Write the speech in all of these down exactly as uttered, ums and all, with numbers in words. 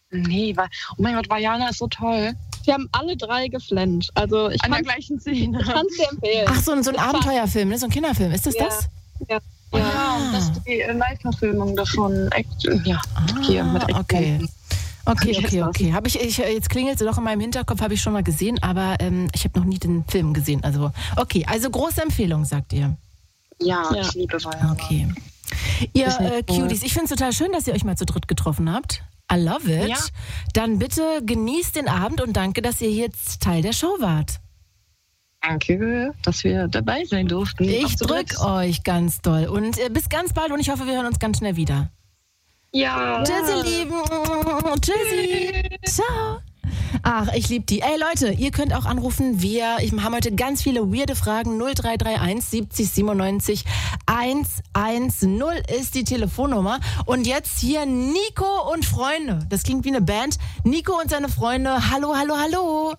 Nee, weil, oh mein Gott, Vajana ist so toll. Wir haben alle drei geflennt. Also ich An der kann gleichen Szene. es dir empfehlen. Ach, so ein, so ein Abenteuerfilm, ne? So ein Kinderfilm. Ist das Ja. das? Ja. Ja, ja, und das ist die Live-Verfilmung davon. Ja, Ah, hier mit Action. okay. Okay, Jetzt okay, was. okay. Hab ich, ich, jetzt klingelt es doch in meinem Hinterkopf, habe ich schon mal gesehen, aber ähm, ich habe noch nie den Film gesehen. Also, okay, also große Empfehlung, sagt ihr. Ja, Ja. ich liebe Vajana. Okay. Ihr Ist nicht äh, cool. Cuties, ich finde es total schön, dass ihr euch mal zu dritt getroffen habt. I love it. Ja. Dann bitte genießt den Abend und danke, dass ihr jetzt Teil der Show wart. Danke, dass wir dabei sein durften. Ich Auch zu drück dritt. euch ganz doll und äh, bis ganz bald und ich hoffe, wir hören uns ganz schnell wieder. Ja. Tschüss, ihr Lieben. Tschüssi. Ciao. Ach, ich liebe die. Ey Leute, ihr könnt auch anrufen. Wir ich, haben heute ganz viele weirde Fragen. null drei drei eins siebzig siebenundneunzig hundertzehn ist die Telefonnummer. Und jetzt hier Nico und Freunde. Das klingt wie eine Band. Nico und seine Freunde. Hallo, hallo, hallo.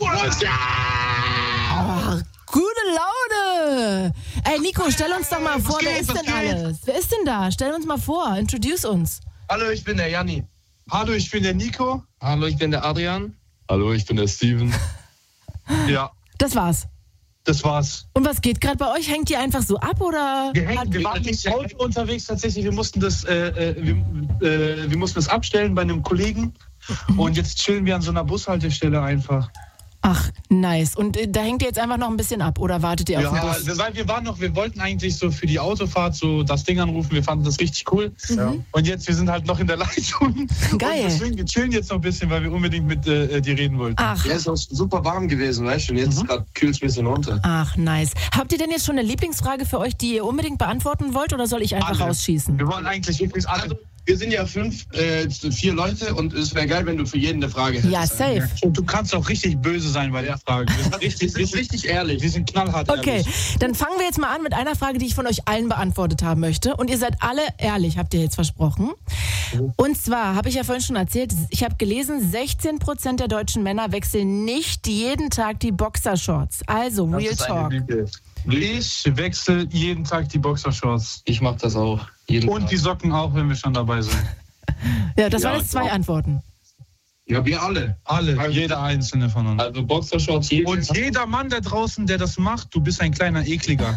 Oh, gute Laune. Ey Nico, stell uns doch mal vor, geht, wer ist was denn geht? alles? Wer ist denn da? Stell uns mal vor. Introduce uns. Hallo, ich bin der Janni. Hallo, ich bin der Nico. Hallo, ich bin der Adrian. Hallo, ich bin der Steven. Ja, Das war's. das war's. Und was geht gerade bei euch? Hängt ihr einfach so ab oder? Wir, hängen, wir waren im Auto unterwegs tatsächlich. Wir mussten das, äh, äh, wir, äh, wir mussten das abstellen bei einem Kollegen. Und jetzt chillen wir an so einer Bushaltestelle einfach. Ach, nice. Und äh, da hängt ihr jetzt einfach noch ein bisschen ab oder wartet ihr auf den Ja, Bus? wir, weil wir waren noch, wir wollten eigentlich so für die Autofahrt so das Ding anrufen. Wir fanden das richtig cool. Ja. Und jetzt, wir sind halt noch in der Leitung. Geil. Und deswegen, wir chillen jetzt noch ein bisschen, weil wir unbedingt mit äh, dir reden wollten. Ach, Ja, ist auch super warm gewesen, weißt du? Und jetzt Mhm. gerade kühlt es ein bisschen runter. ach, nice. Habt ihr denn jetzt schon eine Lieblingsfrage für euch, die ihr unbedingt beantworten wollt oder soll ich einfach Alle. rausschießen? Wir wollen eigentlich wirklich alle. Also, wir sind ja fünf, äh, vier Leute und es wäre geil, wenn du für jeden eine Frage hättest. Ja, safe. Und du kannst auch richtig böse sein bei der Frage. Wir sind richtig, Wir sind richtig ehrlich. wir sind knallhart Okay, ehrlich. dann fangen wir jetzt mal an mit einer Frage, die ich von euch allen beantwortet haben möchte. Und ihr seid alle ehrlich, habt ihr jetzt versprochen. Und zwar, habe ich ja vorhin schon erzählt, ich habe gelesen, sechzehn Prozent der deutschen Männer wechseln nicht jeden Tag die Boxershorts. Also, Das Real ist eine Talk. Lüge. Ich wechsle jeden Tag die Boxershorts. Ich mach das auch. Jeden Und Tag. die Socken auch, wenn wir schon dabei sind. Ja, das Ja, waren jetzt zwei auch. Antworten. Ja, wir alle. Alle, jeder einzelne von uns. Also Boxershorts jeden Und Tag. jeder Mann da draußen, der das macht, du bist ein kleiner Ekliger.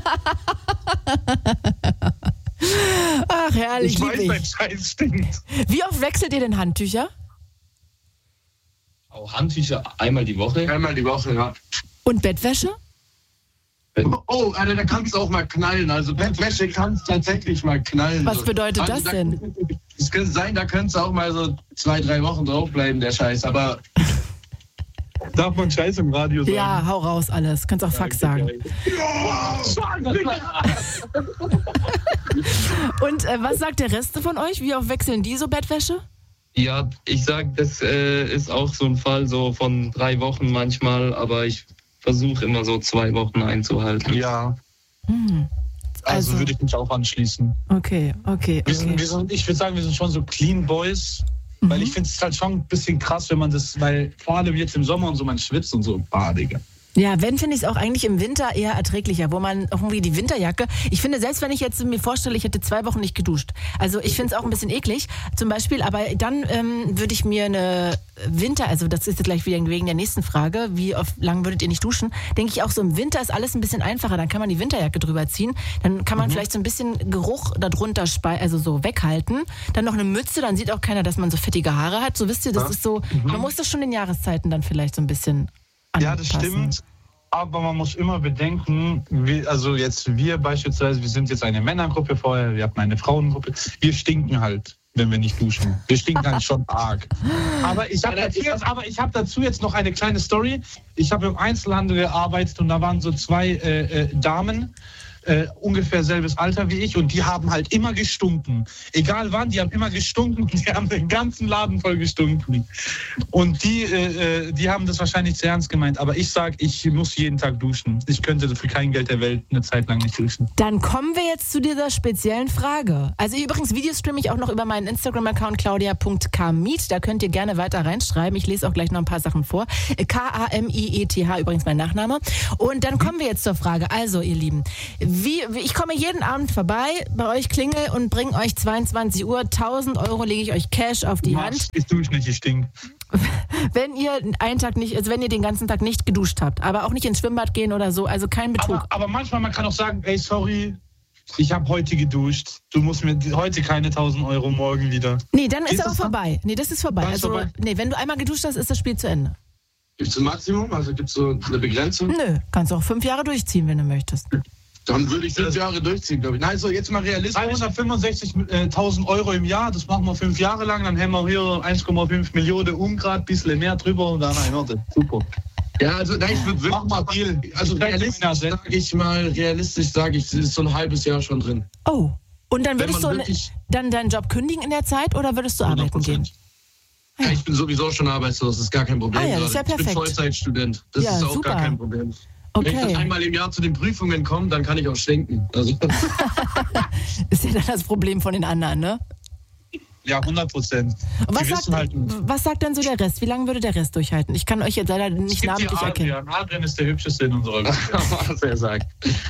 Ach, herrlich, Ich lieb weiß, dein ich. Scheiß stinkt. Wie oft wechselt ihr denn Handtücher? Auch Handtücher einmal die Woche. Einmal die Woche, ja. Und Bettwäsche? Oh, Alter, da kannst du auch mal knallen. Also Bettwäsche kannst tatsächlich mal knallen. Was bedeutet Also das da- denn? Es könnte sein, da könntest du auch mal so zwei, drei Wochen draufbleiben, der Scheiß. Aber Darf man Scheiß im Radio sagen? Ja, hau raus alles. Kannst auch Fax sagen. Und äh, was sagt der Rest von euch? Wie oft wechseln die so Bettwäsche? Ja, ich sag, das äh, ist auch so ein Fall so von drei Wochen manchmal, aber ich versuche immer so zwei Wochen einzuhalten. Ja, Hm. also, Also- würde ich mich auch anschließen. Okay, okay, Wir sind, okay. wir sind, ich würde sagen, wir sind schon so Clean Boys. Weil ich finde es halt schon ein bisschen krass, wenn man das, weil vor allem jetzt im Sommer und so, man schwitzt und so. Ah, Digga. Ja, wenn, finde ich es auch eigentlich im Winter eher erträglicher, wo man irgendwie die Winterjacke, ich finde, selbst wenn ich jetzt mir vorstelle, ich hätte zwei Wochen nicht geduscht, also ich finde es auch ein bisschen eklig, zum Beispiel, aber dann ähm, würde ich mir eine Winter, also das ist jetzt gleich wieder wegen der nächsten Frage, wie oft lang würdet ihr nicht duschen, denke ich auch so, im Winter ist alles ein bisschen einfacher, dann kann man die Winterjacke drüber ziehen, dann kann man Mhm. vielleicht so ein bisschen Geruch darunter, spei- also so weghalten, dann noch eine Mütze, dann sieht auch keiner, dass man so fettige Haare hat, so wisst ihr, das ist so, man muss das schon in Jahreszeiten dann vielleicht so ein bisschen Ja, das anpassen. stimmt. Aber man muss immer bedenken, wir, also jetzt wir beispielsweise, wir sind jetzt eine Männergruppe vorher, wir hatten eine Frauengruppe, wir stinken halt, wenn wir nicht duschen. Wir stinken halt schon arg. Aber ich habe dazu, jetzt- aber ich hab dazu jetzt noch eine kleine Story. Ich habe im Einzelhandel gearbeitet und da waren so zwei äh, äh, Damen, äh, ungefähr selbes Alter wie ich, und die haben halt immer gestunken. Egal wann, die haben immer gestunken, die haben den ganzen Laden voll gestunken. Und die, äh, äh, die haben das wahrscheinlich sehr ernst gemeint. Aber ich sage, ich muss jeden Tag duschen. Ich könnte für kein Geld der Welt eine Zeit lang nicht duschen. Dann kommen wir jetzt zu dieser speziellen Frage. Also übrigens, Videos streame ich auch noch über meinen Instagram-Account claudia punkt kamiet. Da könnt ihr gerne weiter reinschreiben. Ich lese auch gleich noch ein paar Sachen vor. K A M I E T H, übrigens mein Nachname. Und dann kommen wir jetzt zur Frage. Also, ihr Lieben, Wie, wie, ich komme jeden Abend vorbei, bei euch klingel und bringe euch zweiundzwanzig Uhr, tausend Euro lege ich euch Cash auf die Hand. Ich dusche nicht, ich stink. Wenn ihr einen Tag nicht, also wenn ihr den ganzen Tag nicht geduscht habt, aber auch nicht ins Schwimmbad gehen oder so, also kein Betrug. Aber, aber manchmal, man kann auch sagen, ey, sorry, ich habe heute geduscht. Du musst mir heute keine tausend Euro, morgen wieder. Nee, dann ist, Ist aber das vorbei. Nee, das ist vorbei. Dann ist Also, vorbei. nee, wenn du einmal geduscht hast, ist das Spiel zu Ende. Gibt es ein Maximum? Also gibt es so eine Begrenzung? Nö, kannst auch fünf Jahre durchziehen, wenn du möchtest. Dann würde ich fünf Jahre durchziehen, glaube ich. Nein, so jetzt mal realistisch. dreihundertfünfundsechzigtausend Euro im Jahr, das machen wir fünf Jahre lang, dann haben wir hier eins Komma fünf Millionen Umgrad, ein bisschen mehr drüber und dann ein Orde. Super. Ja, also nein, ich würde Mach mal Deal. Also realistisch sage ich mal, realistisch sage ich, es ist so ein halbes Jahr schon drin. Oh, und dann Wenn würdest du man ne, wirklich- dann deinen Job kündigen in der Zeit oder würdest du arbeiten gehen? Ja, ich bin sowieso schon arbeitslos, das ist gar kein Problem. Ah ja, das ist ja gerade. Ich bin perfekt. Vollzeitstudent, das Ja, ist auch super. gar kein Problem. Wenn ich dann Okay, einmal im Jahr zu den Prüfungen komme, dann kann ich auch stinken. Also, ist ja dann das Problem von den anderen, ne? Ja, hundert Prozent. Und was, Die sagt, wissen halt, was sagt denn so der Rest? Wie lange würde der Rest durchhalten? Ich kann euch jetzt leider nicht es gibt namentlich die erkennen. Adrian. Adrian ist der hübscheste in unserer Gruppe. Was er sagt.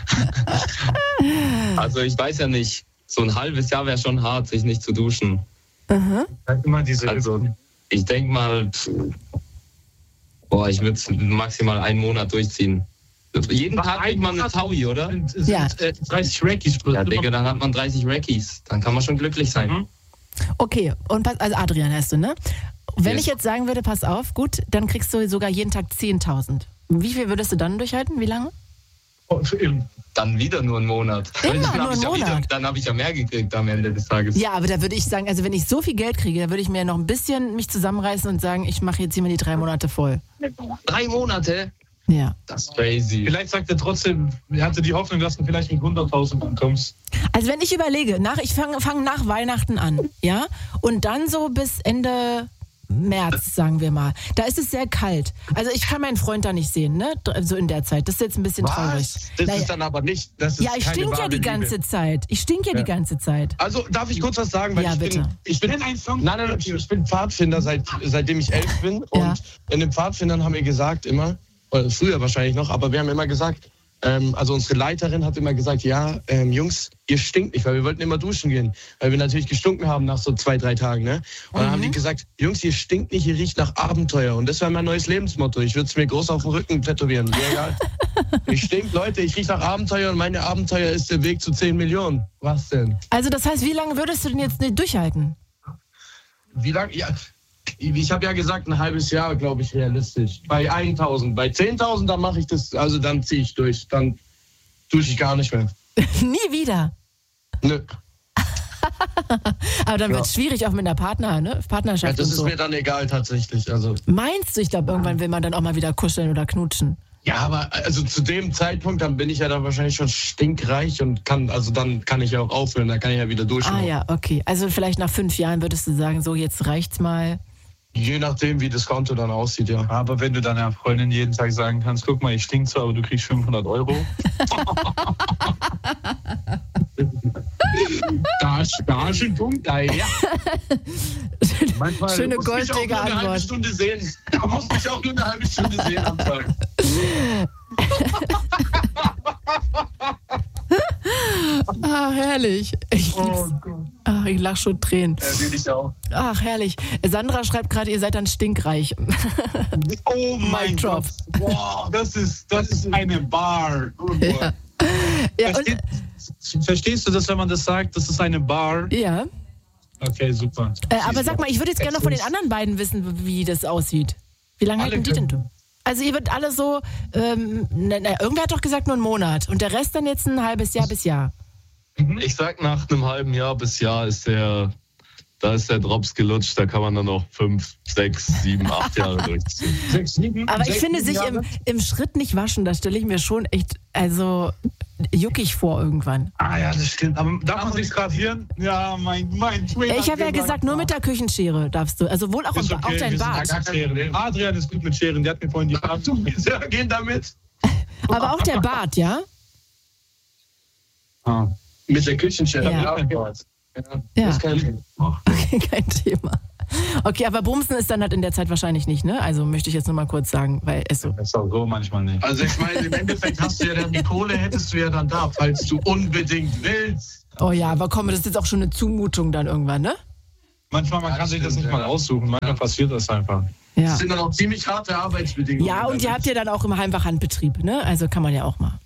Also ich weiß ja nicht, so ein halbes Jahr wäre schon hart, sich nicht zu duschen. Mhm. Immer diese Also ich denke mal, pff, boah, ich würde es maximal einen Monat durchziehen. Jeden Tag kriegt man eine Taui, oder? Sind, Ja. sind, äh, dreißig Rackies. Ja, Digga, dann hat man dreißig Rackies. Dann kann man schon glücklich sein. Mhm. Okay, und pass, also Adrian heißt du, ne? Wenn Yes. ich jetzt sagen würde, pass auf, gut, dann kriegst du sogar jeden Tag zehntausend. Wie viel würdest du dann durchhalten? Wie lange? Oh, im- Dann wieder nur einen Monat. Immer dann nur hab ich einen ja wieder, Monat. dann habe ich ja mehr gekriegt am Ende des Tages. Ja, aber da würde ich sagen, also wenn ich so viel Geld kriege, dann würde ich mir noch ein bisschen mich zusammenreißen und sagen, ich mache jetzt hier mal die drei Monate voll. Drei Monate? Ja. Das ist crazy. Vielleicht sagt er trotzdem, er hatte die Hoffnung, dass du vielleicht mit hunderttausend ankommst. Also wenn ich überlege, nach, ich fange fang nach Weihnachten an, ja, und dann so bis Ende März, sagen wir mal, da ist es sehr kalt. Also ich kann meinen Freund da nicht sehen, ne, so in der Zeit. Das ist jetzt ein bisschen traurig. das Naja. ist dann aber nicht. Das ist Ja, ich keine stink ja wahre die Liebe. ganze Zeit. Ich stink ja, die ganze Zeit. Also darf ich kurz was sagen? Weil Ja, ich bitte. Bin, ich bin Nenn einen Song. Nein, nein, nein, ich, ich bin Pfadfinder, seit, seitdem ich elf bin. Und Ja. in den Pfadfindern haben wir gesagt immer, oder früher wahrscheinlich noch, aber wir haben immer gesagt, ähm, also unsere Leiterin hat immer gesagt, ja, ähm, Jungs, ihr stinkt nicht, weil wir wollten immer duschen gehen, weil wir natürlich gestunken haben nach so zwei, drei Tagen. Ne? Und dann haben die gesagt, Jungs, ihr stinkt nicht, ihr riecht nach Abenteuer. Und das war mein neues Lebensmotto. Ich würde es mir groß auf den Rücken tätowieren, mir egal. Ich stink, Leute, ich rieche nach Abenteuer und meine Abenteuer ist der Weg zu zehn Millionen. Was denn? Also das heißt, wie lange würdest du denn jetzt nicht durchhalten? Wie lange? Ja, ich habe ja gesagt, ein halbes Jahr, glaube ich, realistisch. Bei tausend. Bei zehntausend, dann mache ich das, also dann ziehe ich durch. Dann dusche ich gar nicht mehr. Nie wieder. Nö. Aber dann Ja. wird es schwierig, auch mit einer Partner, ne? Ja, Partnerschaft das und ist so. mir dann egal tatsächlich. Also, Meinst du, ich glaube, irgendwann will man dann auch mal wieder kuscheln oder knutschen? ja, aber also zu dem Zeitpunkt, dann bin ich ja dann wahrscheinlich schon stinkreich und kann, also dann kann ich ja auch aufhören, dann kann ich ja wieder duschen. Ah ja, okay. Also vielleicht nach fünf Jahren würdest du sagen, so jetzt reicht's mal. Je nachdem, wie das Konto dann aussieht, ja. Aber wenn du deiner Freundin jeden Tag sagen kannst, guck mal, ich stink zwar, aber du kriegst fünfhundert Euro. Da ist, da ist ein Punkt, ja. Manchmal Schöne muss mich auch nur eine halbe Golddigger-Antwort. Stunde sehen. Man muss mich auch nur eine halbe Stunde sehen am Tag. Ah, herrlich. Ich lieb's. Ach, ich lach schon Tränen. Ja, will ich auch. Ach, herrlich. Sandra schreibt gerade, ihr seid dann stinkreich. Oh mein Mic drop. Gott. Wow, das ist, das ist eine Bar. Oh Ja. Ja, und, Verstehst, verstehst du das, wenn man das sagt? Das ist eine Bar? ja. Okay, super. Äh, aber sag mal, ich würde jetzt gerne noch von den anderen beiden wissen, wie das aussieht. Wie lange Alle halten die denn? können. Also ihr wird alle so, ähm, na, na, irgendwer hat doch gesagt nur einen Monat und der Rest dann jetzt ein halbes Jahr bis Jahr. Ich sag, nach einem halben Jahr bis Jahr ist der, da ist der Drops gelutscht, da kann man dann noch fünf, sechs, sieben, acht Jahre durchziehen. Sechs, sieben, Aber ich sechs, finde, sieben sich Jahre? im, im Schritt nicht waschen, da stelle ich mir schon echt, also juckig vor irgendwann. Ah ja, das stimmt. Aber darf man sich gerade hören? Ja, mein, mein Trainer Ich habe ja hat gesagt, nur mit der Küchenschere darfst du. Also wohl auch, Ist im, okay, auch dein wir sind Bart. gar kein Scheren. Adrian ist gut mit Scheren, der hat mir vorhin die Haare Ja, gehen damit. Aber auch der Bart, ja? ah. Mit der Küchenschere. Ja. Ja. Ja. Ja. Das ist kein Problem. Okay, kein Thema. Okay, aber Bumsen ist dann halt in der Zeit wahrscheinlich nicht, ne? Also möchte ich jetzt nur mal kurz sagen, weil es so. Das ist auch so manchmal nicht. Also ich meine, im Endeffekt hast du ja dann die Kohle, hättest du ja dann da, falls du unbedingt willst. Oh ja, aber komm, das ist jetzt auch schon eine Zumutung dann irgendwann, ne? Manchmal, man Ja, kann das sich das stimmt, nicht mal ja. aussuchen. Manchmal passiert das einfach. Ja. Das sind dann auch ziemlich harte Arbeitsbedingungen. Ja, und ihr habt ja dann auch im Heimwach Handbetrieb, ne? Also kann man ja auch mal.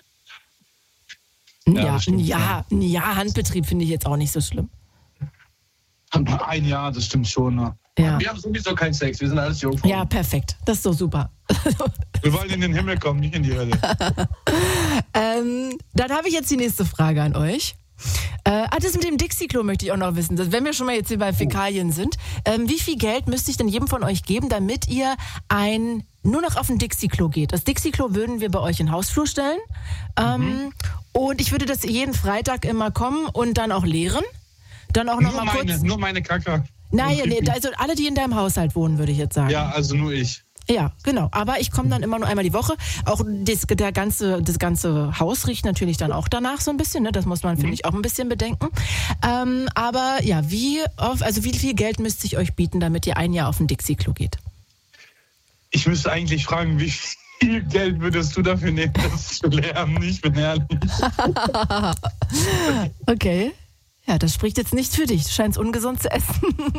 Ja, Ja, das stimmt, ja, ja, Handbetrieb finde ich jetzt auch nicht so schlimm. Ein Jahr, das stimmt schon. Ne? Ja, Wir haben sowieso keinen Sex, wir sind alles Jungfrauen. ja, perfekt. Das ist doch super. Wir wollen in den Himmel kommen, nicht in die Hölle. ähm, dann habe ich jetzt die nächste Frage an euch. Äh, ah, das mit dem Dixie-Klo möchte ich auch noch wissen. Das, wenn wir schon mal jetzt hier bei Fäkalien sind. Ähm, wie viel Geld müsste ich denn jedem von euch geben, damit ihr ein nur noch auf ein Dixie-Klo geht? Das Dixie-Klo würden wir bei euch in den Hausflur stellen. Ähm, mhm. Und ich würde das jeden Freitag immer kommen und dann auch leeren. Dann auch noch Nur mal kurz. meine, nur meine Kacke. Nein, nee, also alle, die in deinem Haushalt wohnen, würde ich jetzt sagen. Ja, also nur ich. Ja, genau. Aber ich komme dann immer nur einmal die Woche. Auch das, der ganze, das ganze Haus riecht natürlich dann auch danach so ein bisschen. Ne? Das muss man, finde ich, auch ein bisschen bedenken. Ähm, aber ja, wie oft, also wie viel Geld müsste ich euch bieten, damit ihr ein Jahr auf ein Dixie-Klo geht? Ich müsste eigentlich fragen, wie viel Geld würdest du dafür nehmen, das zu lernen? Ich bin ehrlich. Okay. Ja, das spricht jetzt nicht für dich. Du scheinst ungesund zu essen.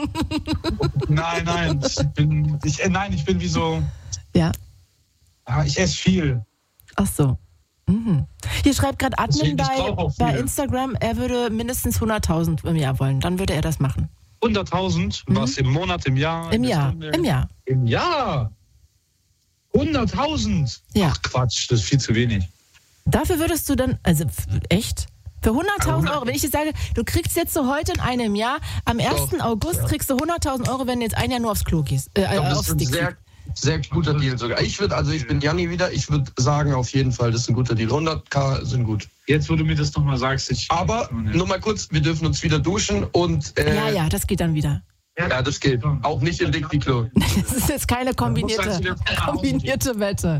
Nein, nein. Ich bin, ich, äh, nein, ich bin wie so. Ja. Ah, ich esse viel. Ach so. Mhm. Hier schreibt gerade Admin Ich- ich bei, brauch auch bei viel. Instagram, er würde mindestens hunderttausend im Jahr wollen. Dann würde er das machen. hunderttausend? Mhm. Was, im Monat, im Jahr? Im in der Jahr. Stunde? Im Jahr. Im Jahr? hunderttausend? Ja. Ach Quatsch, das ist viel zu wenig. Dafür würdest du dann, also f- echt? Für hunderttausend Euro, wenn ich dir sage, du kriegst jetzt so heute in einem Jahr, am ersten August kriegst du hunderttausend Euro, wenn du jetzt ein Jahr nur aufs Klo gehst. Äh, Ich glaube, das aufs ist ein Dixie. sehr, sehr guter Deal sogar. Ich würde, also ich bin Janni wieder, ich würde sagen auf jeden Fall, das ist ein guter Deal. hunderttausend sind gut. Jetzt, wo du mir das nochmal sagst, ich. Aber nur mal kurz, wir dürfen uns wieder duschen und äh, Ja, ja, das geht dann wieder. ja, das geht. Auch nicht im Dixie-Klo. Das ist jetzt keine kombinierte, kombinierte Wette.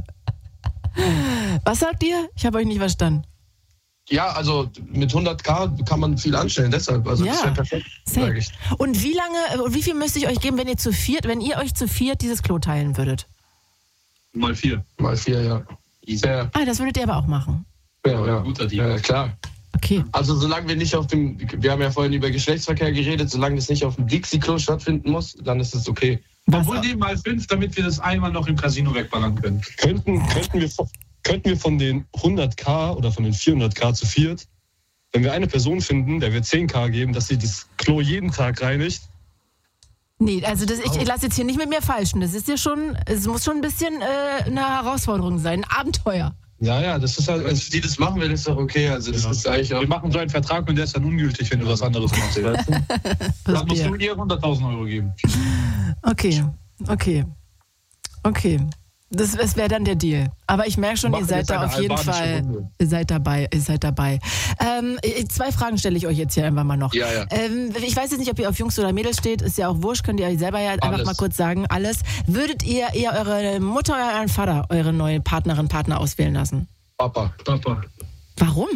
Was sagt ihr? Ich habe euch nicht verstanden. Ja, also mit hunderttausend kann man viel anstellen, deshalb. Also das Ja. wäre perfekt, Safe. sag ich. Und wie lange, und wie viel müsste ich euch geben, wenn ihr zu viert, wenn ihr euch zu viert dieses Klo teilen würdet? Mal vier. Mal vier, ja. Ja, Ah, das würdet ihr aber auch machen. ja, ja. Guter Deal. Ja, klar. Okay. Also solange wir nicht auf dem, wir haben ja vorhin über Geschlechtsverkehr geredet, solange das nicht auf dem Dixie-Klo stattfinden muss, dann ist es okay. Was, Obwohl die mal fünf, damit wir das einmal noch im Casino wegballern können. Könnten, könnten, wir, von- könnten wir von den hunderttausend oder von den vierhunderttausend zu viert, wenn wir eine Person finden, der wir zehntausend geben, dass sie das Klo jeden Tag reinigt? nee, also das, ich, ich lasse jetzt hier nicht mit mir falschen. Das ist ja schon, es muss schon ein bisschen äh, eine Herausforderung sein, ein Abenteuer. Ja, ja, das ist halt. Wenn die das machen will, ist doch okay. Also das Ja. ist eigentlich auch. Wir machen so einen Vertrag und der ist dann ungültig, wenn du was anderes machst. Weißt du? Dann musst Verstehe. du ihr hunderttausend Euro geben. Okay, okay, okay. Das, das wäre dann der Deal. Aber ich merke schon, ihr Machen seid jetzt da eine auf jeden albanische Fall, Runde. ihr seid dabei, ihr seid dabei. Ähm, zwei Fragen stelle ich euch jetzt hier einfach mal noch. Ja, ja. Ähm, ich weiß jetzt nicht, ob ihr auf Jungs oder Mädels steht, ist ja auch wurscht, könnt ihr euch selber ja einfach Alles. mal kurz sagen, alles. Würdet ihr eher eure Mutter oder euren Vater, eure neue Partnerin, Partner auswählen lassen? Papa. Papa. Warum?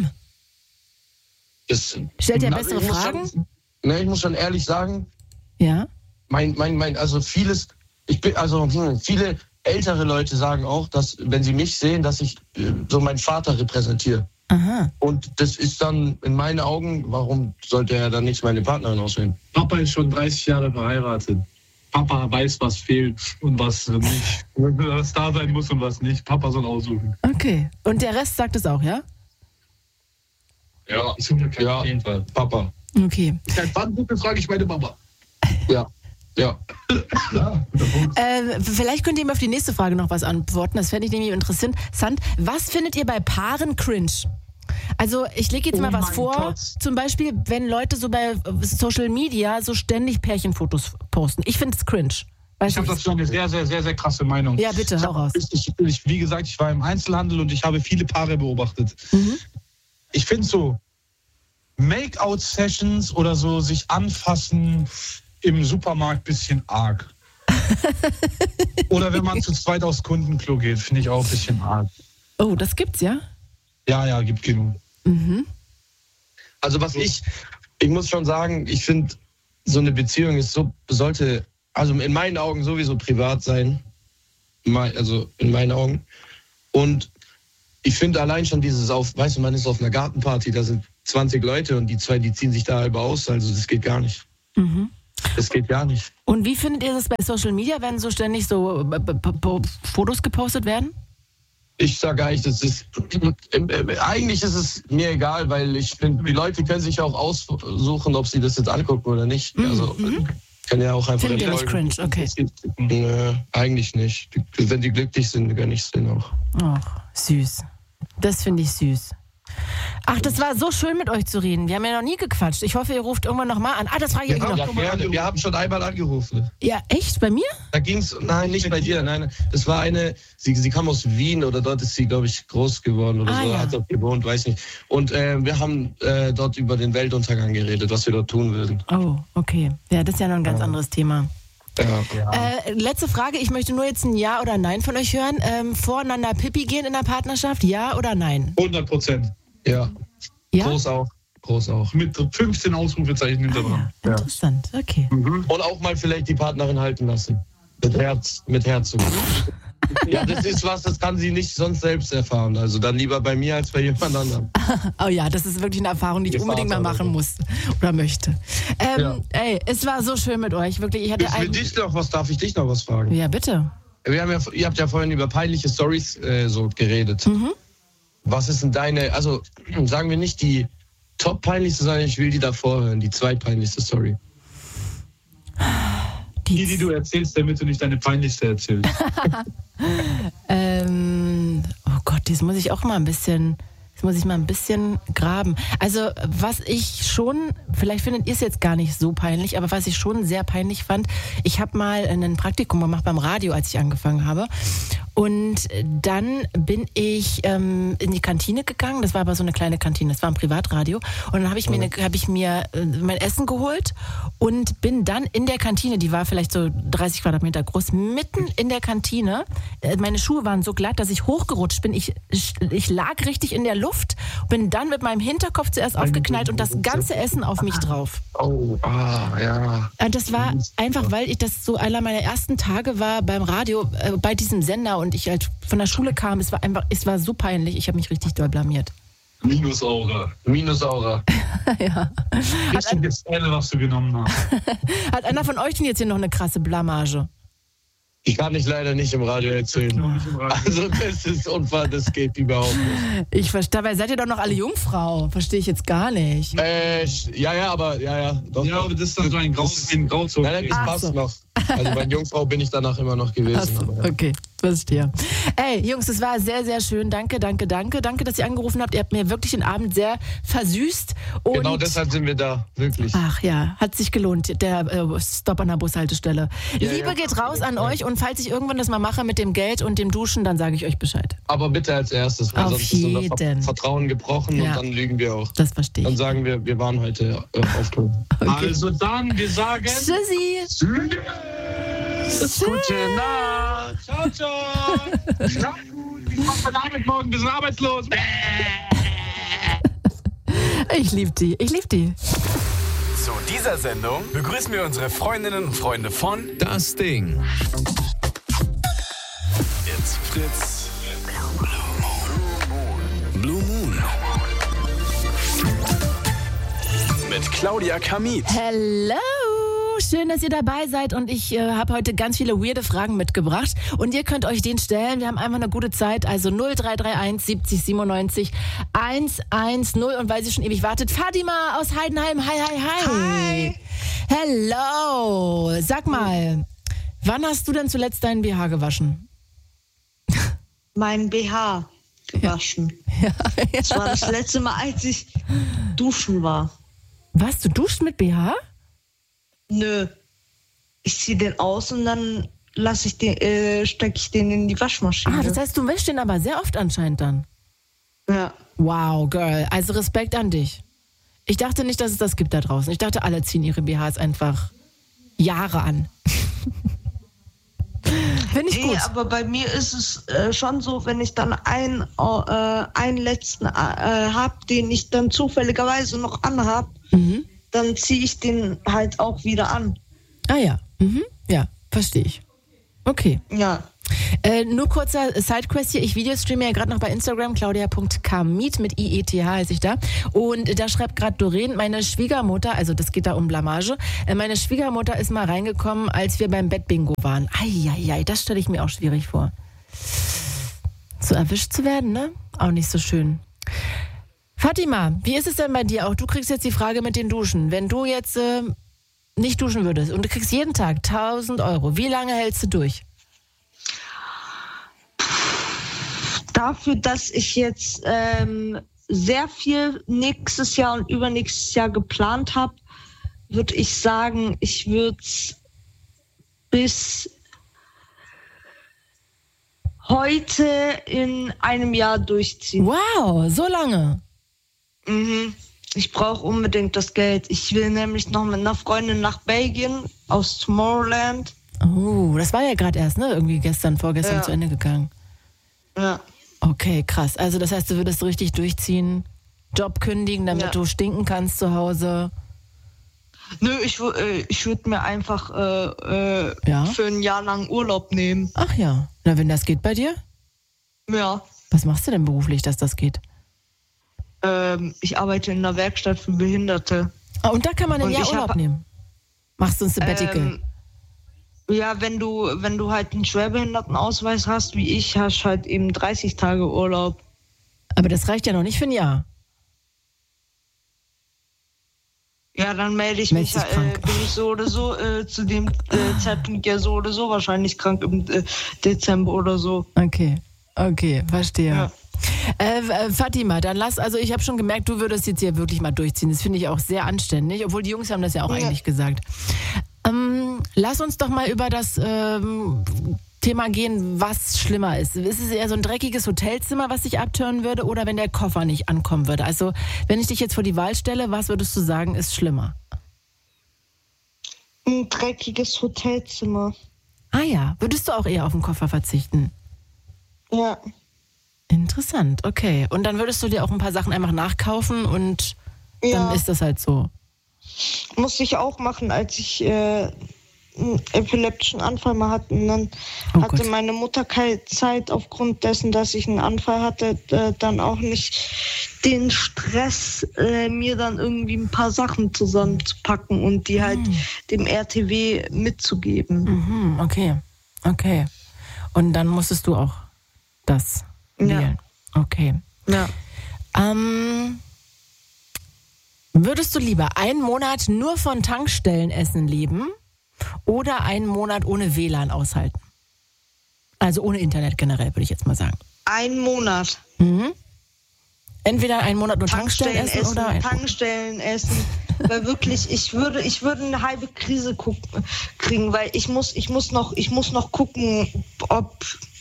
Das, Stellt ihr Also bessere ich muss Fragen? Schon, ne, ich muss schon ehrlich sagen, Ja? mein, mein, mein, also vieles, ich bin, also hm, viele ältere Leute sagen auch, dass, wenn sie mich sehen, dass ich äh, so meinen Vater repräsentiere. Aha. Und das ist dann in meinen Augen, warum sollte er dann nicht meine Partnerin auswählen? Papa ist schon dreißig Jahre verheiratet. Papa weiß, was fehlt und was nicht. Was da sein muss und was nicht. Papa soll aussuchen. Okay. Und der Rest sagt es auch, ja? Ja, Ja, auf jeden Fall. Papa. Okay. Seit wann Bucke frage ich meine Mama? Ja, ja. Äh, vielleicht könnt ihr mir auf die nächste Frage noch was antworten. Das fände ich nämlich interessant. Was findet ihr bei Paaren cringe? Also ich lege jetzt Oh mal was mein vor. Gott. Zum Beispiel, wenn Leute so bei Social Media so ständig Pärchenfotos posten. Ich finde es cringe. Weißt Ich habe du, dazu eine sehr, sehr, sehr, sehr krasse Meinung. Ja, bitte, Ich hau hab- raus. Ich, ich, ich, wie gesagt, ich war im Einzelhandel und ich habe viele Paare beobachtet. Mhm. Ich finde so Make-out-Sessions oder so sich anfassen im Supermarkt bisschen arg. Oder wenn man zu zweit aufs Kundenklo geht, finde ich auch ein bisschen arg. Oh, das gibt's, ja? Ja, ja, gibt genug. Mhm. Also was ich, ich muss schon sagen, ich finde so eine Beziehung ist so, sollte, also in meinen Augen sowieso privat sein. Also in meinen Augen. Und ich finde allein schon dieses auf, weißt du, man ist auf einer Gartenparty, da sind zwanzig Leute und die zwei, die ziehen sich da halber aus. Also das geht gar nicht. Mhm. Das geht gar nicht. Und wie findet ihr das bei Social Media, wenn so ständig so b- b- b- Fotos gepostet werden? Ich sage eigentlich, das ist eigentlich ist es mir egal, weil ich finde, die Leute können sich auch aussuchen, ob sie das jetzt angucken oder nicht. Mhm. Also kann ja auch einfach Findet ihr nicht folgen. cringe, okay. Nö, eigentlich nicht. Wenn die glücklich sind, gönne ich es denen auch. Ach, süß. Das finde ich süß. Ach, das war so schön, mit euch zu reden. Wir haben ja noch nie gequatscht. Ich hoffe, ihr ruft irgendwann noch mal an. Ah, das frage ich euch noch. Ja, gerne. Wir haben schon einmal angerufen. Ja, echt? Bei mir? Da ging's, nein, nicht bei dir, nein. Das war eine, sie, sie kam aus Wien oder dort ist sie, glaube ich, groß geworden oder Ah, so, ja. hat dort gewohnt, weiß nicht. Und äh, wir haben äh, dort über den Weltuntergang geredet, was wir dort tun würden. Oh, okay. Ja, das ist ja noch ein ganz anderes Thema. Ja. Äh, letzte Frage, ich möchte nur jetzt ein Ja oder Nein von euch hören. Ähm, voreinander Pipi gehen in der Partnerschaft, ja oder nein? hundert Prozent. Ja. Ja? Groß auch. Groß auch. Mit fünfzehn Ausrufezeichen hinter dran. Ja, interessant, okay. Und auch mal vielleicht die Partnerin halten lassen. Mit Herz, mit Herzog. Ja, das ist was, das kann sie nicht sonst selbst erfahren. Also dann lieber bei mir als bei jemand anderem. Oh ja, das ist wirklich eine Erfahrung, die ich Ihr unbedingt mal Vater machen oder muss oder möchte. Ähm, Ja. Ey, es war so schön mit euch, wirklich. Ich hatte Für ein... dich noch was, darf ich dich noch was fragen? Ja, bitte. Wir haben ja, ihr habt ja vorhin über peinliche Storys äh, so geredet. Mhm. Was ist denn deine, also sagen wir nicht die top peinlichste, sondern ich will die davor hören, die zweitpeinlichste Story. Die, die du erzählst, damit du nicht deine peinlichste erzählst. Ähm, oh Gott, das muss ich auch mal ein bisschen, das muss ich mal ein bisschen graben. Also was ich schon, vielleicht findet ihr es jetzt gar nicht so peinlich, aber was ich schon sehr peinlich fand, ich habe mal ein Praktikum gemacht beim Radio, als ich angefangen habe. Und dann bin ich ähm, in die Kantine gegangen. Das war aber so eine kleine Kantine, das war ein Privatradio. Und dann habe ich mir, eine, hab ich mir äh, mein Essen geholt und bin dann in der Kantine, die war vielleicht so dreißig Quadratmeter groß, mitten in der Kantine. Äh, meine Schuhe waren so glatt, dass ich hochgerutscht bin. Ich, ich, ich lag richtig in der Luft, bin dann mit meinem Hinterkopf zuerst aufgeknallt und das ganze Essen auf mich drauf. Oh, ah, ja. Und das war einfach, weil ich das so einer meiner ersten Tage war beim Radio, äh, bei diesem Sender und ich halt von der Schule kam. Es war einfach, es war so peinlich. Ich habe mich richtig doll blamiert. Minusaura. Minusaura. Ja. Hat, ein, jetzt L, was du genommen hast. Hat einer von euch denn jetzt hier noch eine krasse Blamage? Ich kann ich leider nicht im Radio erzählen. Also das ist Unfall, das geht überhaupt nicht. Ich verstehe, dabei seid ihr doch noch alle Jungfrau. Verstehe ich jetzt gar nicht. Äh, ja, ja, aber ja, ja. Doch, Ja, aber das ist dann so ein Grau, ein Grauzone. Nein, nein, das Ach passt so. noch. Also bei Jungfrau bin ich danach immer noch gewesen. Achso, aber, ja. okay, verstehe. Ey, Jungs, es war sehr, sehr schön. Danke, danke, danke. Danke, dass ihr angerufen habt. Ihr habt mir wirklich den Abend sehr versüßt. Und Genau deshalb sind wir da, wirklich. Ach ja, hat sich gelohnt, der äh, Stopp an der Bushaltestelle. Ja, Liebe ja. geht raus an euch und falls ich irgendwann das mal mache mit dem Geld und dem Duschen, dann sage ich euch Bescheid. Aber bitte als erstes, weil Auf sonst ist unser jeden. Ver- Vertrauen gebrochen Ja. und dann lügen wir auch. Das verstehe Dann ich. sagen wir, wir waren heute äh, auf Tour. Also dann, wir sagen... Tschüssi. Gute Nacht. Ciao, ciao. Ciao. Ich mach meine Arbeit morgen, wir sind arbeitslos. Ich liebe die, ich liebe die. Zu dieser Sendung begrüßen wir unsere Freundinnen und Freunde von Das Ding. It's Fritz. Blue Moon. Mit Claudia Kamit. Hello! Schön, dass ihr dabei seid und ich äh, habe heute ganz viele weirde Fragen mitgebracht und ihr könnt euch den stellen. Wir haben einfach eine gute Zeit, also null drei drei eins siebzig siebenundneunzig hundertzehn und weil sie schon ewig wartet, Fatima aus Heidenheim. Hi, hi, hi. Hi. Hello. Sag mal, wann hast du denn zuletzt deinen B H gewaschen? Mein B H gewaschen. Ja, Das war das letzte Mal, als ich duschen war. Was, du duschst mit B H? Nö. Ich ziehe den aus und dann lasse ich den, äh, stecke ich den in die Waschmaschine. Ah, das heißt, du wäschst den aber sehr oft anscheinend dann. Ja. Wow, Girl. Also Respekt an dich. Ich dachte nicht, dass es das gibt da draußen. Ich dachte, alle ziehen ihre B Hs einfach Jahre an. Finde ich Nee, gut. aber bei mir ist es äh, schon so, wenn ich dann einen, äh, einen letzten äh, habe, den ich dann zufälligerweise noch anhab, Mhm. dann ziehe ich den halt auch wieder an. Ah ja, mhm. Ja, verstehe ich. Okay. Ja. Äh, nur kurzer Sidequest hier. Ich videostreame ja gerade noch bei Instagram, claudia punkt kamit mit I E T H heiße ich da. Und da schreibt gerade Doreen, meine Schwiegermutter, also das geht da um Blamage, äh, meine Schwiegermutter ist mal reingekommen, als wir beim Bettbingo waren. Eieiei, das stelle ich mir auch schwierig vor. So erwischt zu werden, ne? Auch nicht so schön. Fatima, wie ist es denn bei dir auch? Du kriegst jetzt die Frage mit den Duschen. Wenn du jetzt äh, nicht duschen würdest und du kriegst jeden Tag tausend Euro, wie lange hältst du durch? Dafür, dass ich jetzt ähm, sehr viel nächstes Jahr und übernächstes Jahr geplant habe, würde ich sagen, ich würde es bis heute in einem Jahr durchziehen. Wow, so lange? Mhm. Ich brauche unbedingt das Geld. Ich will nämlich noch mit einer Freundin nach Belgien aus Tomorrowland. Oh, das war ja gerade erst, ne? Irgendwie gestern, vorgestern Ja. zu Ende gegangen. Ja. Okay, krass. Also das heißt, du würdest richtig durchziehen, Job kündigen, damit Ja. du stinken kannst zu Hause. Nö, ich, wü- äh, ich würde mir einfach äh, äh, Ja? für ein Jahr lang Urlaub nehmen. Ach ja. Na, wenn das geht bei dir? Ja. Was machst du denn beruflich, dass das geht? Ähm, ich arbeite in einer Werkstatt für Behinderte. Ah, und da kann man ein Und Jahr ich Urlaub hab- nehmen. Machst du ein Sabbatical? Ähm, ja, wenn du, wenn du halt einen Schwerbehindertenausweis hast, wie ich, hast halt eben dreißig Tage Urlaub. Aber das reicht ja noch nicht für ein Jahr. Ja, dann melde ich Meldest mich, dich äh, krank. bin ich so oder so äh, zu dem äh, Zeitpunkt ja so oder so wahrscheinlich krank im äh, Dezember oder so. Okay, okay, verstehe. Ja. Äh, äh, Fatima, dann lass, also ich habe schon gemerkt, du würdest jetzt hier wirklich mal durchziehen. Das finde ich auch sehr anständig, obwohl die Jungs haben das ja auch Ja. eigentlich gesagt. Ähm, lass uns doch mal über das ähm, Thema gehen, was schlimmer ist. Ist es eher so ein dreckiges Hotelzimmer, was dich abtören würde, oder wenn der Koffer nicht ankommen würde? Also, wenn ich dich jetzt vor die Wahl stelle, was würdest du sagen, ist schlimmer? Ein dreckiges Hotelzimmer. Ah ja, würdest du auch eher auf den Koffer verzichten? Ja. Interessant, okay. Und dann würdest du dir auch ein paar Sachen einfach nachkaufen und dann Ja. ist das halt so. Musste ich auch machen, als ich äh, einen epileptischen Anfall mal hatte. Und dann Oh hatte Gott. meine Mutter keine Zeit, aufgrund dessen, dass ich einen Anfall hatte, äh, dann auch nicht den Stress, äh, mir dann irgendwie ein paar Sachen zusammenzupacken und die halt dem R T W mitzugeben. Mhm, okay, okay. Und dann musstest du auch das Ja. wählen. Okay. Ja. Ähm, würdest du lieber einen Monat nur von Tankstellenessen leben oder einen Monat ohne W L A N aushalten? Also ohne Internet generell, würde ich jetzt mal sagen. Ein Monat. Mhm. Entweder einen Monat nur Tankstellenessen oder ein Tankstellenessen. Weil wirklich, ich würde, ich würde eine halbe Krise gucken, kriegen, weil ich muss, ich muss noch, ich muss noch gucken, ob,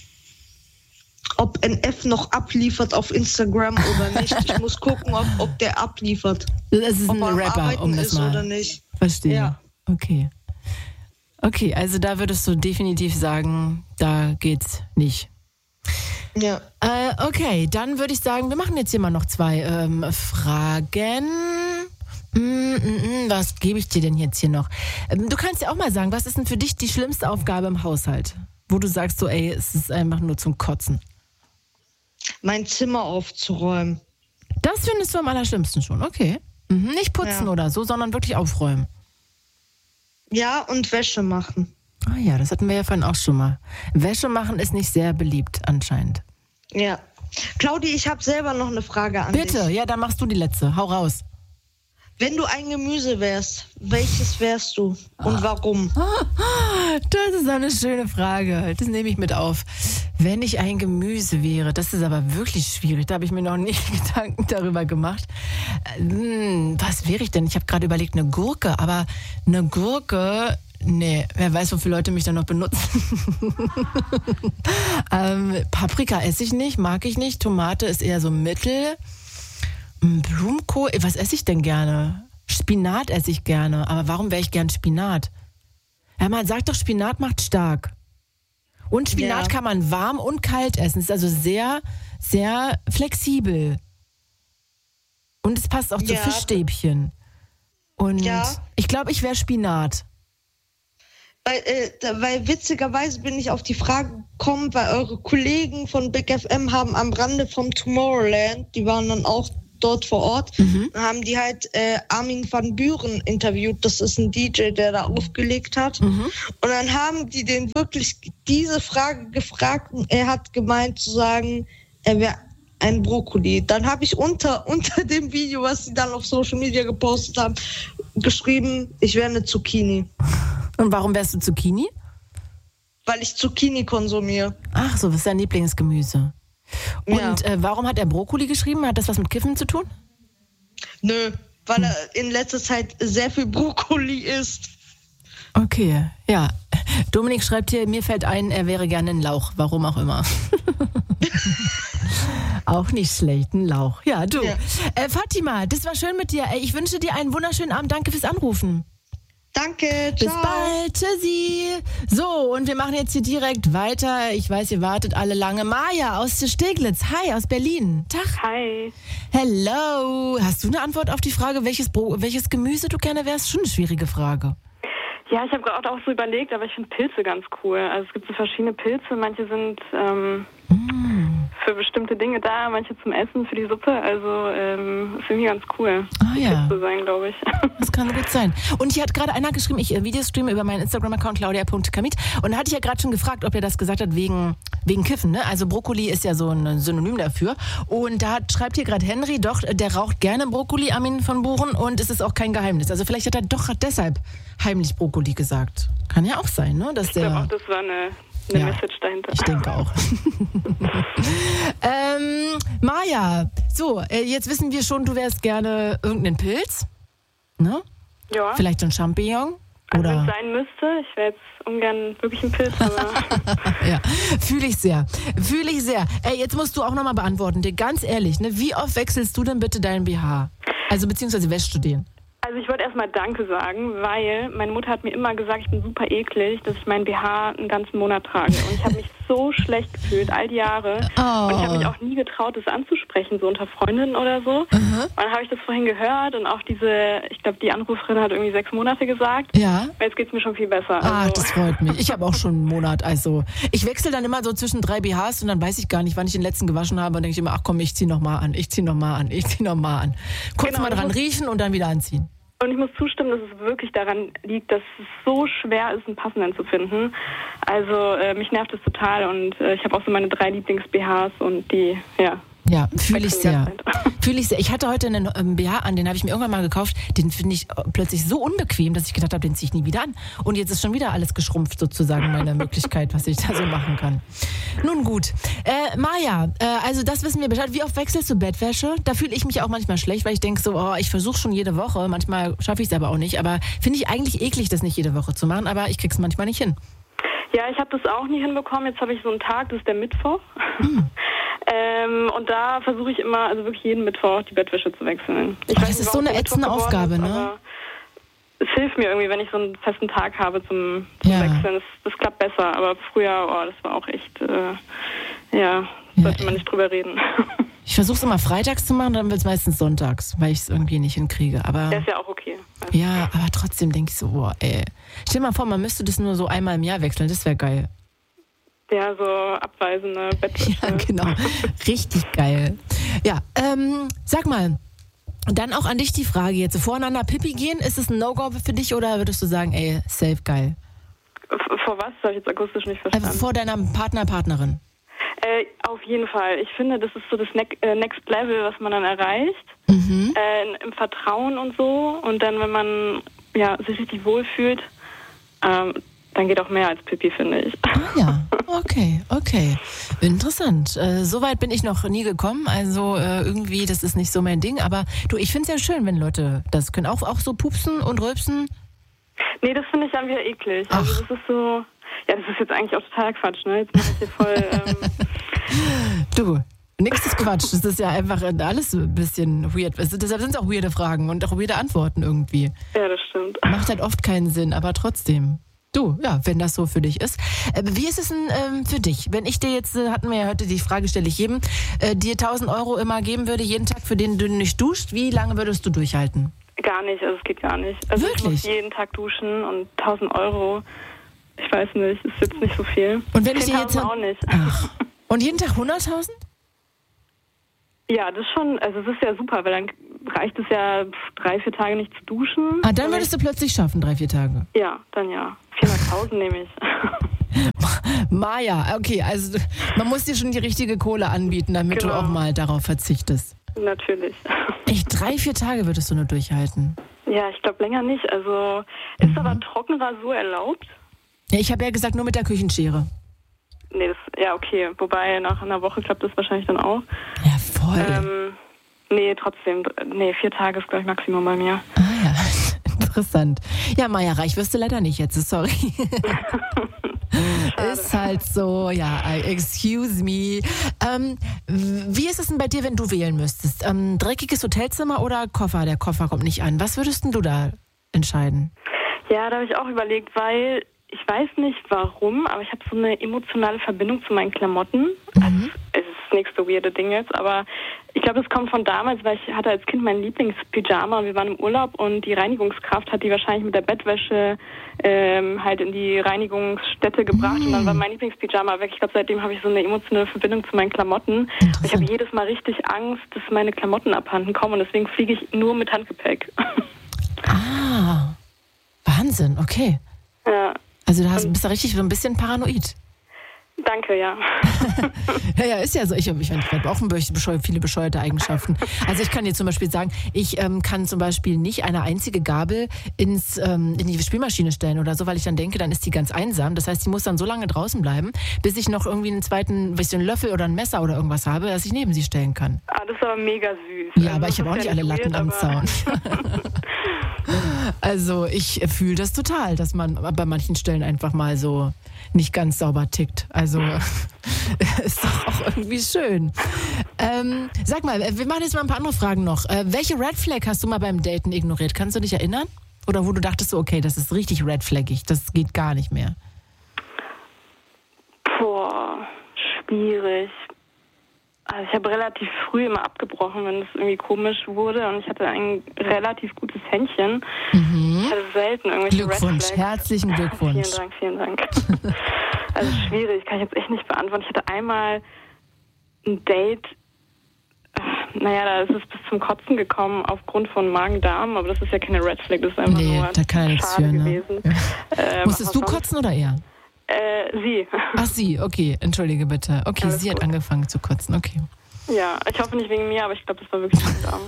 ob N F noch abliefert auf Instagram oder nicht. Ich muss gucken, ob, ob der abliefert. Das ist ob ein er am Rapper, Arbeiten um das ist mal. oder nicht. Verstehe. Ja. Okay. Okay, also da würdest du definitiv sagen, da geht's nicht. Ja. Äh, okay, dann würde ich sagen, wir machen jetzt hier mal noch zwei ähm, Fragen. Mm, mm, mm, was gebe ich dir denn jetzt hier noch? Ähm, du kannst ja auch mal sagen, was ist denn für dich die schlimmste Aufgabe im Haushalt? Wo du sagst so, ey, es ist einfach nur zum Kotzen. Mein Zimmer aufzuräumen. Das findest du am allerschlimmsten schon, okay. Mhm, nicht putzen Ja. oder so, sondern wirklich aufräumen. Ja, und Wäsche machen. Ah ja, das hatten wir ja vorhin auch schon mal. Wäsche machen ist nicht sehr beliebt anscheinend. Ja. Claudi, ich habe selber noch eine Frage an dich. Bitte, ja, dann machst du die letzte. Hau raus. Wenn du ein Gemüse wärst, welches wärst du und warum? Das ist eine schöne Frage. Das nehme ich mit auf. Wenn ich ein Gemüse wäre, das ist aber wirklich schwierig. Da habe ich mir noch nie Gedanken darüber gemacht. Hm, was wäre ich denn? Ich habe gerade überlegt, eine Gurke. Aber eine Gurke, nee, wer weiß, wofür Leute mich dann noch benutzen. ähm, Paprika esse ich nicht, mag ich nicht. Tomate ist eher so mittel. Blumenkohl, was esse ich denn gerne? Spinat esse ich gerne. Aber warum wäre ich gern Spinat? Ja, man sagt doch, Spinat macht stark. Und Spinat Ja. kann man warm und kalt essen. Ist also sehr, sehr flexibel. Und es passt auch zu Ja. Fischstäbchen. Und Ja. ich glaube, ich wäre Spinat. Weil, äh, da- weil witzigerweise bin ich auf die Frage gekommen, weil eure Kollegen von Big F M haben am Rande vom Tomorrowland, die waren dann auch dort vor Ort, Mhm. haben die halt äh, Armin van Buuren interviewt. Das ist ein D J, der da aufgelegt hat. Mhm. Und dann haben die den wirklich diese Frage gefragt und er hat gemeint zu sagen, er wäre ein Brokkoli. Dann habe ich unter, unter dem Video, was sie dann auf Social Media gepostet haben, geschrieben, ich wäre eine Zucchini. Und warum wärst du Zucchini? Weil ich Zucchini konsumiere. Ach so, was ist dein Lieblingsgemüse? Und Ja. äh, warum hat er Brokkoli geschrieben? Hat das was mit Kiffen zu tun? Nö, weil er in letzter Zeit sehr viel Brokkoli isst. Okay, ja. Dominik schreibt hier, mir fällt ein, er wäre gerne ein Lauch, warum auch immer. Auch nicht schlecht, ein Lauch. Ja, du. Ja. Äh, Fatima, das war schön mit dir. Ey, ich wünsche dir einen wunderschönen Abend. Danke fürs Anrufen. Danke, Bis ciao. bald. Tschüssi. So, und wir machen jetzt hier direkt weiter. Ich weiß, ihr wartet alle lange. Maja aus Steglitz. Hi, aus Berlin. Tag. Hi. Hello. Hast du eine Antwort auf die Frage, welches, Bro- welches Gemüse du gerne wärst? Schon eine schwierige Frage. Ja, ich habe gerade auch so überlegt, aber ich finde Pilze ganz cool. Also es gibt so verschiedene Pilze. Manche sind ähm, für bestimmte Dinge da, manche zum Essen, für die Suppe. Also ähm, ist irgendwie ganz cool. Ah ja. Zu sein, glaube ich. Das kann gut sein. Und hier hat gerade einer geschrieben, ich äh, Videostreame über meinen Instagram-Account claudia punkt kamit. Und da hatte ich ja gerade schon gefragt, ob er das gesagt hat wegen, wegen Kiffen. Ne? Also Brokkoli ist ja so ein Synonym dafür. Und da hat, schreibt hier gerade Henry, doch, der raucht gerne Brokkoli, Armin von Buuren. Und es ist auch kein Geheimnis. Also vielleicht hat er doch deshalb heimlich Brokkoli gesagt. Kann ja auch sein, ne? Dass Ich glaube der, auch, das war eine, eine Ja. Message dahinter. ich denke auch. ähm, Maja, so, äh, jetzt wissen wir schon, du wärst gerne irgendeinen Pilz. Ne? Ja, Vielleicht so ein Champignon? also wenn Oder? es sein müsste. Ich wäre jetzt ungern wirklich ein Pilz, aber Ja, fühle ich sehr. Fühle ich sehr. Ey, jetzt musst du auch nochmal beantworten. Dir ganz ehrlich, ne, wie oft wechselst du denn bitte deinen B H? Also beziehungsweise wäschst du den? Also ich wollte erstmal Danke sagen, weil meine Mutter hat mir immer gesagt, ich bin super eklig, dass ich meinen B H einen ganzen Monat trage. Und ich habe mich so schlecht gefühlt, all die Jahre. Oh. Und ich habe mich auch nie getraut, das anzusprechen, so unter Freundinnen oder so. Mhm. Und dann habe ich das vorhin gehört und auch diese, ich glaube, die Anruferin hat irgendwie sechs Monate gesagt. Ja. Aber jetzt geht's mir schon viel besser. Ach, Also, das freut mich. Ich habe auch schon einen Monat. Also ich wechsle dann immer so zwischen drei B Hs und dann weiß ich gar nicht, wann ich den letzten gewaschen habe. Und denke ich immer, ach komm, ich zieh noch mal an, ich zieh noch mal an, ich zieh noch mal an. Kurz Genau, mal dran das ist- riechen und dann wieder anziehen. Und ich muss zustimmen, dass es wirklich daran liegt, dass es so schwer ist, einen passenden zu finden. Also äh, mich nervt es total und äh, ich habe auch so meine drei Lieblings-B Hs und die, ja. Ja, fühle ich wechseln sehr. die ganze Zeit. Fühle ich sehr. Ich hatte heute einen ähm, B H an, den habe ich mir irgendwann mal gekauft. Den finde ich äh, plötzlich so unbequem, dass ich gedacht habe, den ziehe ich nie wieder an. Und jetzt ist schon wieder alles geschrumpft sozusagen, meine Möglichkeit, was ich da so machen kann. Nun gut. Äh, Maja, äh, also das wissen wir Bescheid. Wie oft wechselst du Bettwäsche? Da fühle ich mich auch manchmal schlecht, weil ich denke so, oh, ich versuche schon jede Woche. Manchmal schaffe ich es aber auch nicht. Aber finde ich eigentlich eklig, das nicht jede Woche zu machen. Aber ich krieg's manchmal nicht hin. Ja, ich habe das auch nie hinbekommen. Jetzt habe ich so einen Tag, das ist der Mittwoch. Hm. ähm, und da versuche ich immer, also wirklich jeden Mittwoch die Bettwäsche zu wechseln. Ich Ach, weiß das nicht, ist so warum eine es der ätzende Mittwoch Aufgabe, geworden ist, ne? aber es hilft mir irgendwie, wenn ich so einen festen Tag habe zum, zum Ja. Wechseln. Das, das klappt besser. Aber früher, oh, das war auch echt, äh, ja, sollte man nicht drüber reden. Ich versuche es immer freitags zu machen, dann wird es meistens sonntags, weil ich es irgendwie nicht hinkriege. Aber Der ist ja auch okay. Also, ja, aber trotzdem denke ich so, boah, ey. Stell dir mal vor, man müsste das nur so einmal im Jahr wechseln, das wäre geil. ja, so abweisende Bettwäsche. Ja, genau. Richtig geil. Ja, ähm, sag mal, dann auch an dich die Frage jetzt. Voreinander Pipi gehen, ist es ein No-Go für dich oder würdest du sagen, ey, safe geil? F- Vor was? Das habe ich jetzt akustisch nicht verstanden. Also vor deiner Partner, Partnerin. Äh, auf jeden Fall. Ich finde, das ist so das ne- äh, Next Level, was man dann erreicht. Mhm. Äh, in, Im Vertrauen und so. Und dann, wenn man ja, sich richtig wohlfühlt, ähm, dann geht auch mehr als Pipi, finde ich. Ah ja, okay, okay. Interessant. Äh, so weit bin ich noch nie gekommen. Also äh, irgendwie, das ist nicht so mein Ding. Aber du, ich finde es ja schön, wenn Leute das können. Auch, auch so pupsen und rülpsen. Nee, das finde ich dann wieder eklig. Also das ist so, ja, das ist jetzt eigentlich auch total Quatsch, ne? Jetzt mache ich hier voll, ähm, Du, nix ist Quatsch. Das ist ja einfach alles so ein bisschen weird. Also, deshalb sind es auch weirde Fragen und auch weirde Antworten irgendwie. ja, das stimmt. Macht halt oft keinen Sinn, aber trotzdem. Du, ja, wenn das so für dich ist. Äh, wie ist es denn ähm, für dich? Wenn ich dir jetzt, äh, hatten wir ja heute, die Frage stelle ich jedem, äh, dir tausend Euro immer geben würde, jeden Tag, für den du nicht duscht, wie lange würdest du durchhalten? Gar nicht, also es geht gar nicht. Also Wirklich? ich muss jeden Tag duschen und tausend Euro, ich weiß nicht, ist jetzt nicht so viel. Und wenn ich dir jetzt... auch nicht. Ach. Und jeden Tag hunderttausend? Ja, das schon, also es ist ja super, weil dann reicht es ja drei, vier Tage nicht zu duschen. Ah, dann würdest du plötzlich schaffen, drei, vier Tage. Ja, dann ja. vierhunderttausend nehme ich. Maja, okay, also man muss dir schon die richtige Kohle anbieten, damit Genau. du auch mal darauf verzichtest. Natürlich. Echt, drei, vier Tage würdest du nur durchhalten? Ja, ich glaube länger nicht. Also ist aber Trockenrasur erlaubt? Ja, ich habe ja gesagt, nur mit der Küchenschere. Nee, das, ja, okay. Wobei nach einer Woche klappt das wahrscheinlich dann auch. Ja, voll. Ähm, nee, trotzdem. Nee, vier Tage ist, glaube ich, Maximum bei mir. Ah ja, interessant. Ja, Maja, reich wirst du leider nicht jetzt, sorry. Ist halt so, ja, excuse me. Ähm, wie ist es denn bei dir, wenn du wählen müsstest? Ähm, dreckiges Hotelzimmer oder Koffer? Der Koffer kommt nicht an. Was würdest denn du da entscheiden? Ja, da habe ich auch überlegt, weil ich weiß nicht warum, aber ich habe so eine emotionale Verbindung zu meinen Klamotten. Mhm. Also, es ist das nächste weirde Ding jetzt, aber ich glaube, das kommt von damals, weil ich hatte als Kind mein Lieblingspyjama. Wir waren im Urlaub und die Reinigungskraft hat die wahrscheinlich mit der Bettwäsche ähm, halt in die Reinigungsstätte gebracht. Mhm. Und dann war mein Lieblingspyjama weg. Ich glaube, seitdem habe ich so eine emotionale Verbindung zu meinen Klamotten. Ich habe jedes Mal richtig Angst, dass meine Klamotten abhanden kommen und deswegen fliege ich nur mit Handgepäck. Ah, Wahnsinn, okay. Ja. Also du hast, bist da richtig so ein bisschen paranoid. Danke, ja. Ja, ja, ist ja so. Ich, ich, ich habe auch ein bescheu- viele bescheuerte Eigenschaften. Also ich kann dir zum Beispiel sagen, ich ähm, kann zum Beispiel nicht eine einzige Gabel ins, ähm, in die Spülmaschine stellen oder so, weil ich dann denke, dann ist die ganz einsam. Das heißt, die muss dann so lange draußen bleiben, bis ich noch irgendwie einen zweiten, bisschen Löffel oder ein Messer oder irgendwas habe, dass ich neben sie stellen kann. Ah, das ist aber mega süß. Ja, aber ich habe auch nicht alle Latten am Zaun. Also ich fühle das total, dass man bei manchen Stellen einfach mal so nicht ganz sauber tickt. Also ist doch auch irgendwie schön. Ähm, sag mal, wir machen jetzt mal ein paar andere Fragen noch. Äh, welche Red Flag hast du mal beim Daten ignoriert? Kannst du dich erinnern? Oder wo du dachtest, so, okay, das ist richtig red flaggig, das geht gar nicht mehr? Boah, schwierig. Also ich habe relativ früh immer abgebrochen, wenn es irgendwie komisch wurde und ich hatte ein relativ gutes Händchen. Mhm. Ich hatte selten irgendwelche Glückwunsch, Red Flags. herzlichen Glückwunsch. Vielen Dank, vielen Dank. Also schwierig, kann ich jetzt echt nicht beantworten. Ich hatte einmal ein Date, naja, da ist es bis zum Kotzen gekommen aufgrund von Magen-Darm, aber das ist ja keine Red Flag, das ist einfach Nee, nur da kann ja nichts schade für, ne? gewesen. Ja. Ähm, Musstest du aber sonst- kotzen oder er? Äh, sie. Ach, sie, okay, entschuldige bitte. Okay, Alles sie hat gut. angefangen zu kotzen, okay. Ja, ich hoffe nicht wegen mir, aber ich glaube, das war wirklich Magen-Darm.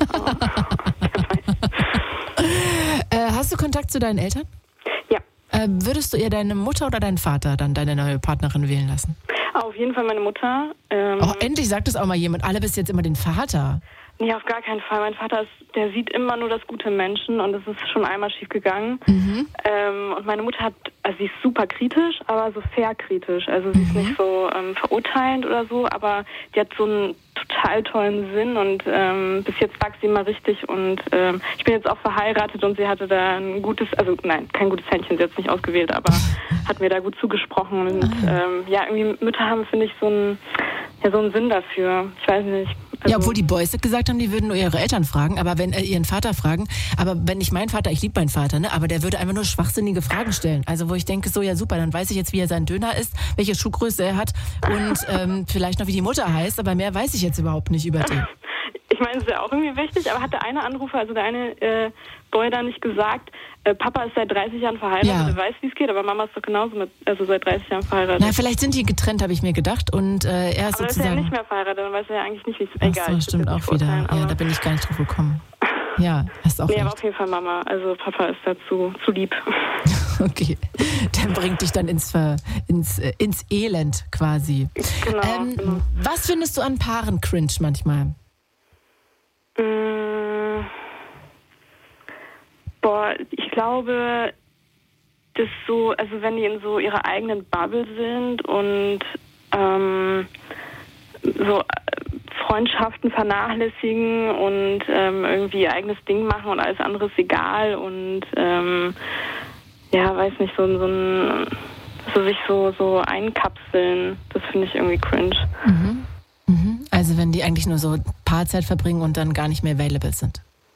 Äh, hast du Kontakt zu deinen Eltern? Ja. Äh, würdest du eher deine Mutter oder deinen Vater dann deine neue Partnerin wählen lassen? Auf jeden Fall meine Mutter. Ähm, Oh, endlich sagt es auch mal jemand. Alle bis jetzt immer den Vater. Nee, auf gar keinen Fall. Mein Vater, ist, der sieht immer nur das Gute im Menschen und das ist schon einmal schief gegangen. Mhm. Ähm, und meine Mutter hat, also sie ist super kritisch, aber so fair kritisch. Also sie ist nicht so ähm, verurteilend oder so, aber die hat so einen total tollen Sinn und ähm, bis jetzt sagt sie immer richtig und ähm, ich bin jetzt auch verheiratet und sie hatte da ein gutes, also nein, kein gutes Händchen, sie hat es nicht ausgewählt, aber hat mir da gut zugesprochen und ähm, ja, irgendwie Mütter haben, finde ich, so einen, ja, so einen Sinn dafür. Ich weiß nicht. Also, Ja, obwohl die Boys gesagt haben, die würden nur ihre Eltern fragen, aber wenn äh, ihren Vater fragen, aber wenn ich meinen Vater, ich liebe meinen Vater, ne, aber der würde einfach nur schwachsinnige Fragen stellen. Also wo ich denke, so ja super, dann weiß ich jetzt, wie er sein Döner isst, welche Schuhgröße er hat und ähm, vielleicht noch wie die Mutter heißt, aber mehr weiß ich jetzt überhaupt nicht über den. Ich meine, es ist ja auch irgendwie wichtig, aber hat der eine Anrufer, also der eine äh, Boy da nicht gesagt, äh, Papa ist seit dreißig Jahren verheiratet, Ja. er weiß, wie es geht, aber Mama ist doch genauso mit, also seit dreißig Jahren verheiratet. Na, vielleicht sind die getrennt, habe ich mir gedacht und äh, er ist aber er ist ja sozusagen... nicht mehr verheiratet, dann weiß er ja eigentlich nicht, wie es Ach egal so, ist. stimmt auch wieder. Ja, da bin ich gar nicht drauf gekommen. Ja, hast auch Nee, recht. aber auf jeden Fall Mama, also Papa ist dazu zu lieb. Okay, der bringt dich dann ins, Ver, ins, äh, ins Elend quasi. Genau, ähm, genau. Was findest du an Paaren cringe manchmal? Mm, boah, ich glaube, dass so, also wenn die in so ihrer eigenen Bubble sind und ähm, so äh, Freundschaften vernachlässigen und ähm, irgendwie ihr eigenes Ding machen und alles andere ist egal und ähm, ja, weiß nicht, so, so ein so sich so, so einkapseln, das finde ich irgendwie cringe. Mhm. Mhm. Also wenn die eigentlich nur so Paarzeit verbringen und dann gar nicht mehr available sind.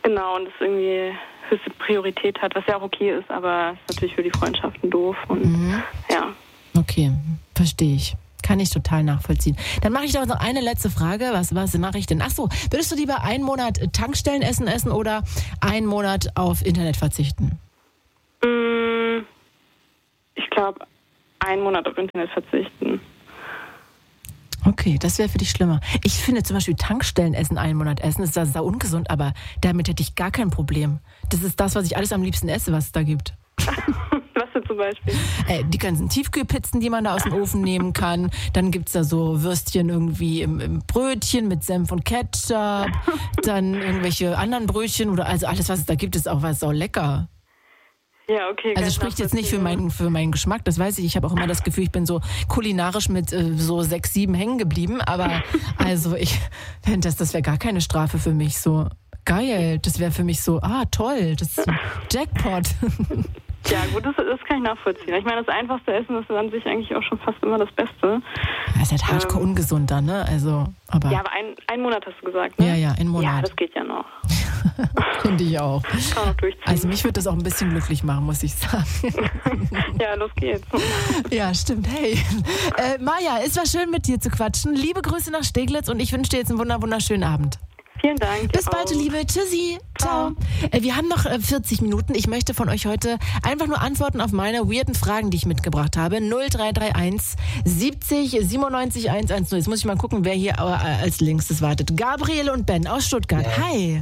Genau, und das irgendwie höchste Priorität hat, was ja auch okay ist, aber ist natürlich für die Freundschaften doof. Und Mhm. ja. Okay, verstehe ich. Kann ich total nachvollziehen. Dann mache ich doch noch eine letzte Frage. Was, was mache ich denn? Ach so, würdest du lieber einen Monat Tankstellenessen essen oder einen Monat auf Internet verzichten? Mm, Ich glaube, einen Monat auf Internet verzichten. Okay, das wäre für dich schlimmer. Ich finde zum Beispiel Tankstellenessen einen Monat essen, ist das sau ungesund, aber damit hätte ich gar kein Problem. Das ist das, was ich alles am liebsten esse, was es da gibt. Was denn zum Beispiel? Äh, die ganzen Tiefkühlpizzen, die man da aus dem Ofen nehmen kann. Dann gibt's da so Würstchen irgendwie im, im Brötchen mit Senf und Ketchup. Dann irgendwelche anderen Brötchen oder also alles, was es da gibt, ist auch was sau lecker. Ja, okay. Also spricht jetzt nicht für meinen, für meinen Geschmack, das weiß ich. Ich habe auch immer das Gefühl, ich bin so kulinarisch mit äh, so sechs, sieben hängen geblieben. Aber also ich finde, das, das wäre gar keine Strafe für mich. So geil, das wäre für mich so, ah toll, das ist ein Jackpot. Ja, gut, das, das kann ich nachvollziehen. Ich meine, das einfachste Essen ist an sich eigentlich auch schon fast immer das Beste. Das ist halt hardcore ähm, ungesund dann, ne? Also, aber ja, aber ein, ein Monat hast du gesagt, ne? Ja, ja, ein Monat. Ja, das geht ja noch. Finde ich auch. Kann man noch durchziehen. Also mich würde das auch ein bisschen glücklich machen, muss ich sagen. Ja, los geht's. Ja, stimmt. Hey, äh, Maja, es war schön mit dir zu quatschen. Liebe Grüße nach Steglitz und ich wünsche dir jetzt einen wunder wunderschönen Abend. Vielen Dank. Bis bald, Liebe. Tschüssi. Ciao. Äh, wir haben noch äh, vierzig Minuten. Ich möchte von euch heute einfach nur Antworten auf meine weirden Fragen, die ich mitgebracht habe. null drei drei eins siebzig siebenundneunzig hundertzehn. Jetzt muss ich mal gucken, wer hier äh, als nächstes wartet. Gabriele und Ben aus Stuttgart. Ja. Hi.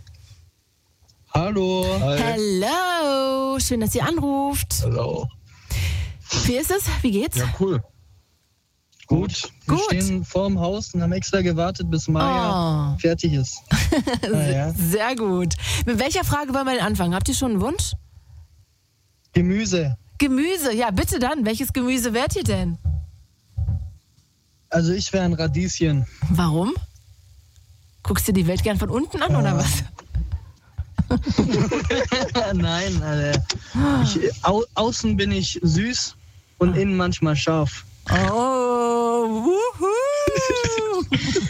Hallo. Hi. Hello. Schön, dass ihr anruft. Hallo. Wie ist es? Wie geht's? Ja, cool. Gut. Wir Gut. stehen vorm Haus und haben extra gewartet, bis Maja Oh. fertig ist. Ah, ja. Sehr gut. Mit welcher Frage wollen wir denn anfangen? Habt ihr schon einen Wunsch? Gemüse. Gemüse, ja bitte dann. Welches Gemüse wärt ihr denn? Also ich wäre ein Radieschen. Warum? Guckst du die Welt gern von unten an, Ja. oder was? Nein, Alter. Ich, au, außen bin ich süß und innen manchmal scharf. Oh, wuhu.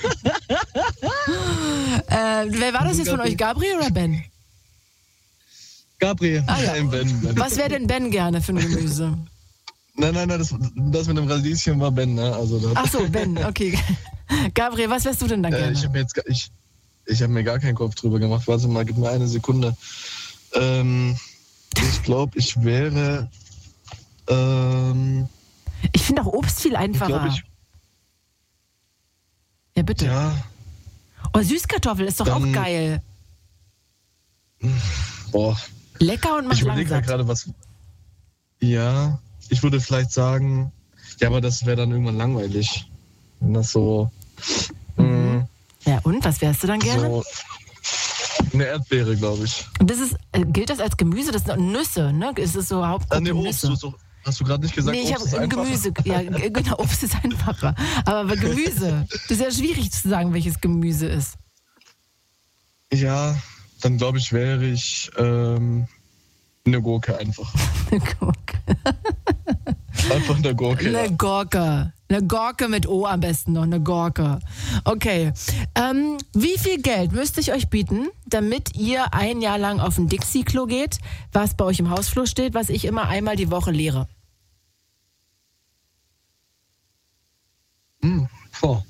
äh, wer war das jetzt von euch, Gabriel oder Ben? Gabriel. Ah, ja. Nein, Ben, Ben. Was wäre denn Ben gerne für ein Gemüse? Nein, nein, nein, das, das mit dem Radieschen war Ben, ne? Also das Ach so, Ben, okay. Gabriel, was wärst du denn dann äh, gerne? ich habe mir jetzt gar- ich, ich hab mir gar keinen Kopf drüber gemacht. Warte mal, gib mir eine Sekunde. Ähm, ich glaube, ich wäre. Ähm, Ich finde auch Obst viel einfacher. glaub, ich- ja, bitte. ja, Oh, Süßkartoffel ist doch Dann- auch geil. boah. Lecker und macht Ich überlege langsam. gerade, was. Ja, ich würde vielleicht sagen. Ja, aber das wäre dann irgendwann langweilig. Wenn das so. mh, Ja, und was wärst du dann gerne? so eine Erdbeere, glaube ich. Und das ist, äh, gilt das als Gemüse? Das sind Nüsse, ne? Ist das so Ah, Hauptgruppe nee, Obst. Nüsse? Du, so, hast du gerade nicht gesagt, Nee, ich Obst ist habe einfach? Gemüse. Ja, g- genau, Obst ist einfacher. Aber bei Gemüse, das ist ja schwierig zu sagen, welches Gemüse ist. Ja, dann glaube ich, wäre ich ähm, eine Gurke einfach. Eine Gurke. Einfach eine Gurke. Ja. Eine Gurke. Eine Gurke mit O am besten noch, eine Gurke. Okay. Ähm, wie viel Geld müsste ich euch bieten, damit ihr ein Jahr lang auf ein Dixie-Klo geht, was bei euch im Hausflur steht, was ich immer einmal die Woche leere? Hm, boah.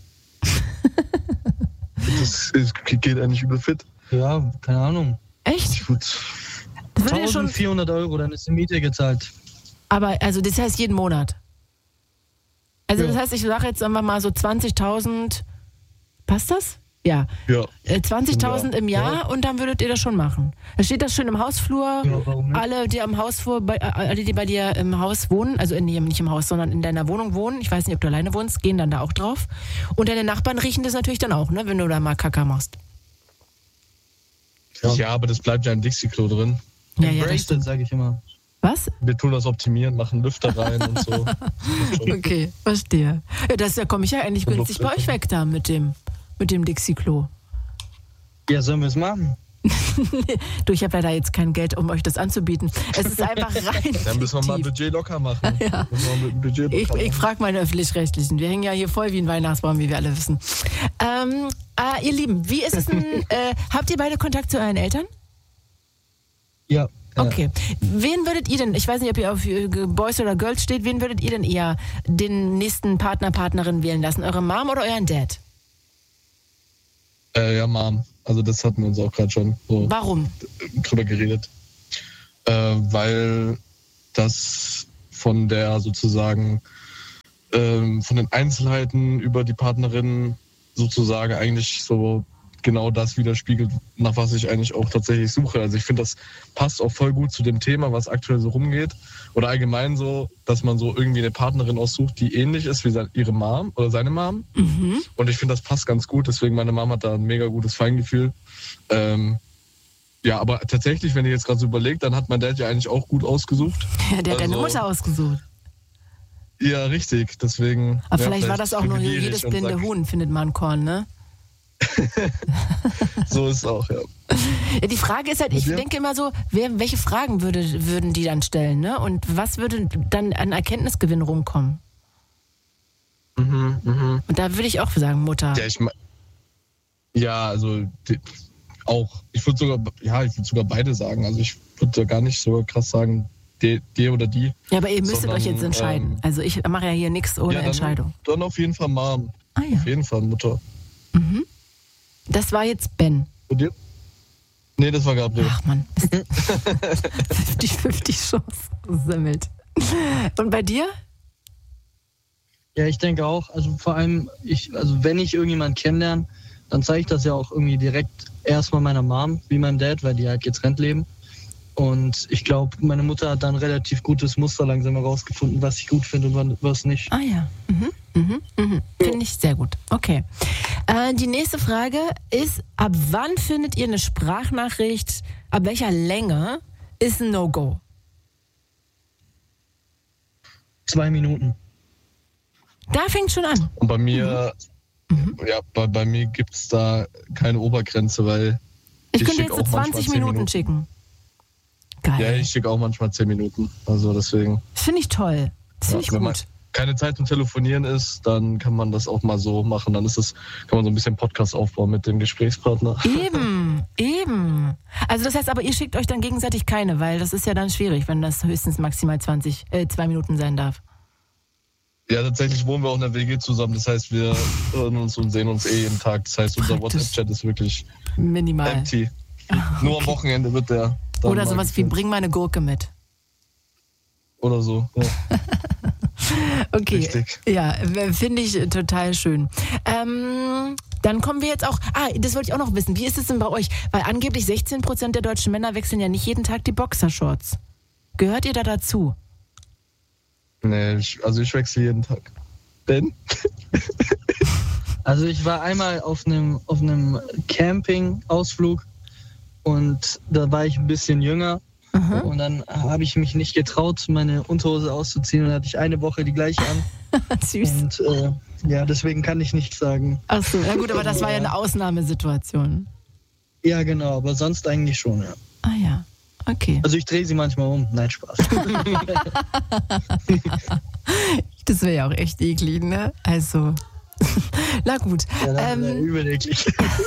das, das geht eigentlich übel fit. Ja, keine Ahnung. Echt? Ich würd, Das würde ja schon, eintausendvierhundert Euro, dann ist die Miete gezahlt. aber also das heißt jeden Monat. Also Ja. das heißt, ich sage jetzt einfach mal so zwanzigtausend. Passt das? Ja. ja. Äh, zwanzigtausend im Jahr und dann würdet ihr das schon machen. Da steht das schön im Hausflur. Ja, warum nicht? Alle, die am Hausflur, bei, äh, alle, die bei dir im Haus wohnen, also in, nicht im Haus, sondern in deiner Wohnung wohnen, ich weiß nicht, ob du alleine wohnst, gehen dann da auch drauf. Und deine Nachbarn riechen das natürlich dann auch, ne, wenn du da mal Kaka machst. Ja. ja, aber das bleibt ja im Dixie-Klo drin. Ja, ja, das Embrace stimmt. it, sage ich immer. Was? Wir tun das optimieren, machen Lüfter rein und so. Okay, verstehe. Ja, das da komme ich ja eigentlich günstig bei euch weg da mit dem, mit dem Dixie-Klo. Ja, sollen wir es machen? Du, ich habe leider jetzt kein Geld, um euch das anzubieten. Es ist einfach rein. Dann müssen wir mal ein Budget locker machen. Ja. Müssen wir mit dem Budget Ich, locker ich machen. frage meine Öffentlich-Rechtlichen. Wir hängen ja hier voll wie ein Weihnachtsbaum, wie wir alle wissen. Ähm, äh, ihr Lieben, wie ist es denn? äh, habt ihr beide Kontakt zu euren Eltern? Ja. Okay. Wen würdet ihr denn, ich weiß nicht, ob ihr auf äh, Boys oder Girls steht, wen würdet ihr denn eher den nächsten Partner, Partnerin wählen lassen? Eure Mom oder euren Dad? Äh, ja, Mom. Also das hatten wir uns auch gerade schon so Warum? drüber geredet. Äh, weil das von der sozusagen ähm, von den Einzelheiten über die Partnerin sozusagen eigentlich so genau das widerspiegelt, nach was ich eigentlich auch tatsächlich suche. Also ich finde, das passt auch voll gut zu dem Thema, was aktuell so rumgeht. Oder allgemein so, dass man so irgendwie eine Partnerin aussucht, die ähnlich ist wie ihre Mom oder seine Mom. Mhm. Und ich finde, das passt ganz gut. Deswegen, meine Mom hat da ein mega gutes Feingefühl. Ähm, ja, aber tatsächlich, wenn ihr jetzt gerade so überlegt, dann hat mein Dad ja eigentlich auch gut ausgesucht. Ja, der hat Also- deine Mutter ausgesucht. Ja, richtig. Deswegen. Aber ja, vielleicht war das auch nur privilegiere jedes ich und blinde sag- Huhn, findet man Korn, ne? So ist es auch, ja. Ja, die Frage ist halt, ich Ja. denke immer so, wer, welche Fragen würde, würden die dann stellen, ne? Und was würde dann an Erkenntnisgewinn rumkommen? Mhm, mhm. Und da würde ich auch sagen, Mutter. Ja, ich mein, ja, also die, auch. Ich würde sogar, ja, ich würde sogar beide sagen. Also ich würde gar nicht so krass sagen, die, die oder die. Ja, aber ihr müsstet sondern, euch jetzt entscheiden. ähm, Also ich mache ja hier nichts ohne ja, dann, Entscheidung. Dann auf jeden Fall Mom. Ah ja. Auf jeden Fall Mutter. Mhm. Das war jetzt Ben. Und dir? Nee, das war Gabriel. Ach man, fünfzig fünfzig Chance gesammelt. Und bei dir? Ja, ich denke auch. Also vor allem, ich, also wenn ich irgendjemanden kennenlerne, dann zeige ich das ja auch irgendwie direkt erstmal meiner Mom, wie meinem Dad, weil die halt getrennt leben. Und ich glaube, meine Mutter hat dann ein relativ gutes Muster langsam herausgefunden, was ich gut finde und was nicht. Ah ja. Mhm. Mhm. Mhm. Finde ich sehr gut. Okay. Äh, die nächste Frage ist, ab wann findet ihr eine Sprachnachricht, ab welcher Länge ist ein No-Go? Zwei Minuten. Da fängt schon an. Und bei mir, Mhm. ja, bei, bei mir gibt es da keine Obergrenze, weil Ich, ich könnte schick jetzt so auch manchmal zwanzig zehn Minuten, Minuten. schicken. Geil. Ja, ich schicke auch manchmal zehn Minuten. Also deswegen. Das finde ich toll. Das finde Ja, ich wenn man gut. keine Zeit zum Telefonieren ist, dann kann man das auch mal so machen. Dann ist es, kann man so ein bisschen Podcast aufbauen mit dem Gesprächspartner. Eben, eben. Also das heißt aber, ihr schickt euch dann gegenseitig keine, weil das ist ja dann schwierig, wenn das höchstens maximal zwanzig, äh, zwei Minuten sein darf. Ja, tatsächlich wohnen wir auch in der W G zusammen. Das heißt, wir hören uns und sehen uns eh jeden Tag. Das heißt, unser Praktisch. WhatsApp-Chat ist wirklich Minimal. empty. Nur am Wochenende wird der. dann Oder mal sowas wie, gefilmt. bring mal eine Gurke mit. Oder so. Ja. Okay. Richtig. Ja, finde ich total schön. Ähm, dann kommen wir jetzt auch, ah, das wollte ich auch noch wissen. Wie ist es denn bei euch? Weil angeblich sechzehn Prozent der deutschen Männer wechseln ja nicht jeden Tag die Boxershorts. Gehört ihr da dazu? Nee, ich, also ich wechsle jeden Tag. Ben? Also ich war einmal auf einem auf einem Camping-Ausflug und da war ich ein bisschen jünger. Aha. Und dann habe ich mich nicht getraut, meine Unterhose auszuziehen und dann hatte ich eine Woche die gleiche an. Süß. Und äh, ja, deswegen kann ich nichts sagen. Ach so, ja gut, aber das war ja eine Ausnahmesituation. Ja, genau, aber sonst eigentlich schon, ja. Ah ja, okay. Also ich drehe sie manchmal um. Nein, Spaß. Das wäre ja auch echt eklig, ne? Also, na gut. Ja, das ähm, wäre übel eklig.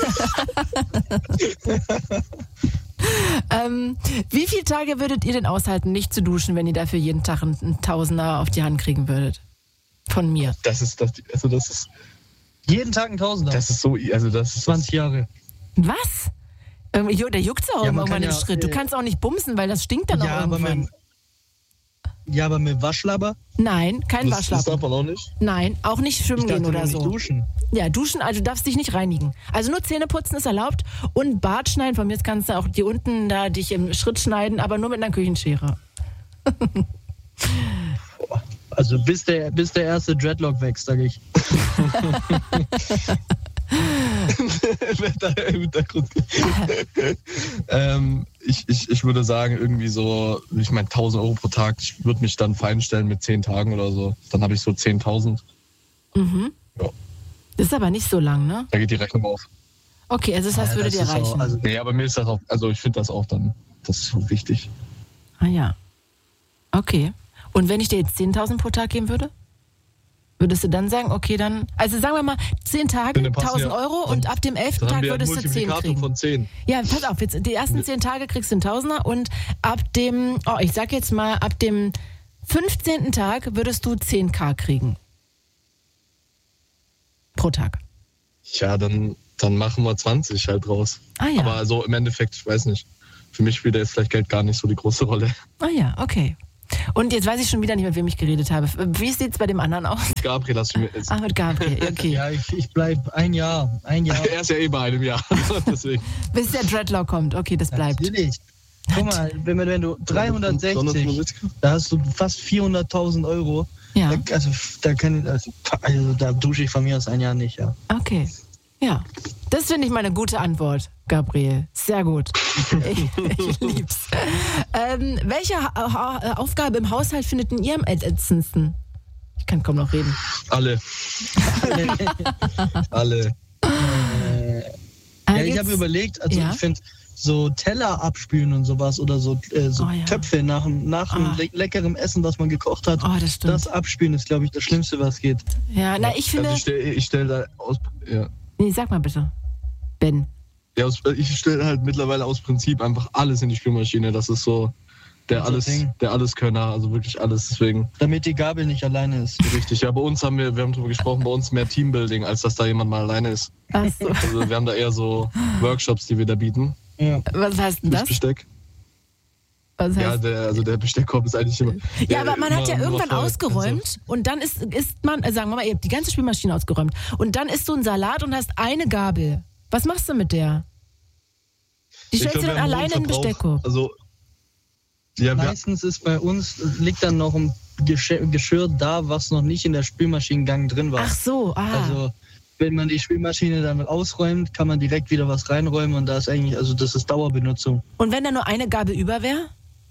ähm, wie viele Tage würdet ihr denn aushalten, nicht zu duschen, wenn ihr dafür jeden Tag einen, einen Tausender auf die Hand kriegen würdet? Von mir. Das ist das, also das ist, Jeden Tag ein Tausender. das ist so, also das ist zwanzig Jahre. Was? Ähm, jo, der juckt auch Ja, man irgendwann kann im ja, Schritt. Du äh, kannst auch nicht bumsen, weil das stinkt dann Ja, auch aber irgendwann. mit, ja, aber mit Waschlabber? Nein, kein das, das Waschlappen. darf man auch nicht. Nein, auch nicht Ich schwimmen dachte gehen oder nur so. nicht duschen. Ja, duschen, also du darfst dich nicht reinigen. Also nur Zähne putzen ist erlaubt und Bart schneiden. Von mir aus kannst du auch die unten da dich im Schritt schneiden, aber nur mit einer Küchenschere. Also bis der, bis der erste Dreadlock wächst, sag ich. ähm, ich, ich, ich würde sagen, irgendwie so, ich meine tausend Euro pro Tag. Ich würde mich dann feinstellen mit zehn Tagen oder so. Dann habe ich so zehntausend. Mhm. Ja. Das ist aber nicht so lang, ne? Da geht die Rechnung auf. Okay, also das heißt, Ja, würde das dir ist reichen. Auch, also, nee, aber mir ist das auch, also ich finde das auch dann, das ist so wichtig. Ah ja. Okay. Und wenn ich dir jetzt zehntausend pro Tag geben würde? Würdest du dann sagen, okay, dann, also sagen wir mal, zehn Tage, tausend Euro und ab dem elften Tag würdest du zehn kriegen. Von zehn. Ja, pass auf, jetzt, die ersten zehn Tage kriegst du einen Tausender und ab dem, oh, ich sag jetzt mal, ab dem fünfzehnten Tag würdest du zehn K kriegen. Pro Tag. Ja, dann, dann machen wir zwanzig halt draus. Ah ja. Aber so im Endeffekt, ich weiß nicht, für mich spielt jetzt vielleicht Geld gar nicht so die große Rolle. Ah ja, okay. Und jetzt weiß ich schon wieder nicht, mit wem ich geredet habe. Wie sieht's bei dem anderen aus? Gabriel hast du mir jetzt. Ah, mit Gabriel, okay. Ja, ich, ich bleib ein Jahr, ein Jahr. Er ist ja eh bei einem Jahr, deswegen. Bis der Dreadlock kommt, okay, das bleibt. Natürlich. Guck mal, wenn, wenn du dreihundertsechzig, da hast du fast vierhunderttausend Euro. Ja. Da, also, da kann, also, also da dusche ich von mir aus ein Jahr nicht, ja. Okay. Ja, das finde ich mal eine gute Antwort, Gabriel. Sehr gut. Ich, ich lieb's. Ähm, welche ha- ha- Aufgabe im Haushalt findet denn ihr am ätzendsten? Ich kann kaum noch reden. Alle. Alle. Äh, ja, ich habe überlegt, also ja? ich finde so Teller abspülen und sowas oder so, äh, so Oh, ja. Töpfe nach, nach Ah. einem le- leckerem Essen, was man gekocht hat. Oh, das stimmt. Das Abspülen ist, glaube ich, das Schlimmste, was geht. Ja, na, ich finde... Also ich stelle ich stell da aus. Ja. Nee, sag mal bitte. Ben. Ja, aus, ich stelle halt mittlerweile aus Prinzip einfach alles in die Spülmaschine. Das ist so der So ein alles, Ding. der Alleskönner, also wirklich alles. Deswegen. Damit die Gabel nicht alleine ist. Richtig. Ja, bei uns haben wir, wir haben darüber gesprochen, bei uns mehr Teambuilding, als dass da jemand mal alleine ist. Ach so. Also wir haben da eher so Workshops, die wir da bieten. Ja. Was heißt denn Das das? Besteck. Was heißt Ja, der, also der Besteckkorb ist eigentlich immer. Ja, der aber man immer hat ja nur irgendwann voll. ausgeräumt und dann ist, ist man, äh, sagen wir mal, ihr habt die ganze Spülmaschine ausgeräumt und dann isst du einen Salat und hast eine Gabel. Was machst du mit der? Die Ich stellst glaub, du wir dann haben einen alleine in den hohen Verbrauch. Besteckkorb. Also, ja, wir, Meistens ist bei uns, liegt dann noch ein Geschirr, Geschirr da, was noch nicht in der Spülmaschinengang drin war. Ach so, ah. Also wenn man die Spülmaschine dann ausräumt, kann man direkt wieder was reinräumen und da ist eigentlich, also das ist Dauerbenutzung. Und wenn da nur eine Gabel über wäre?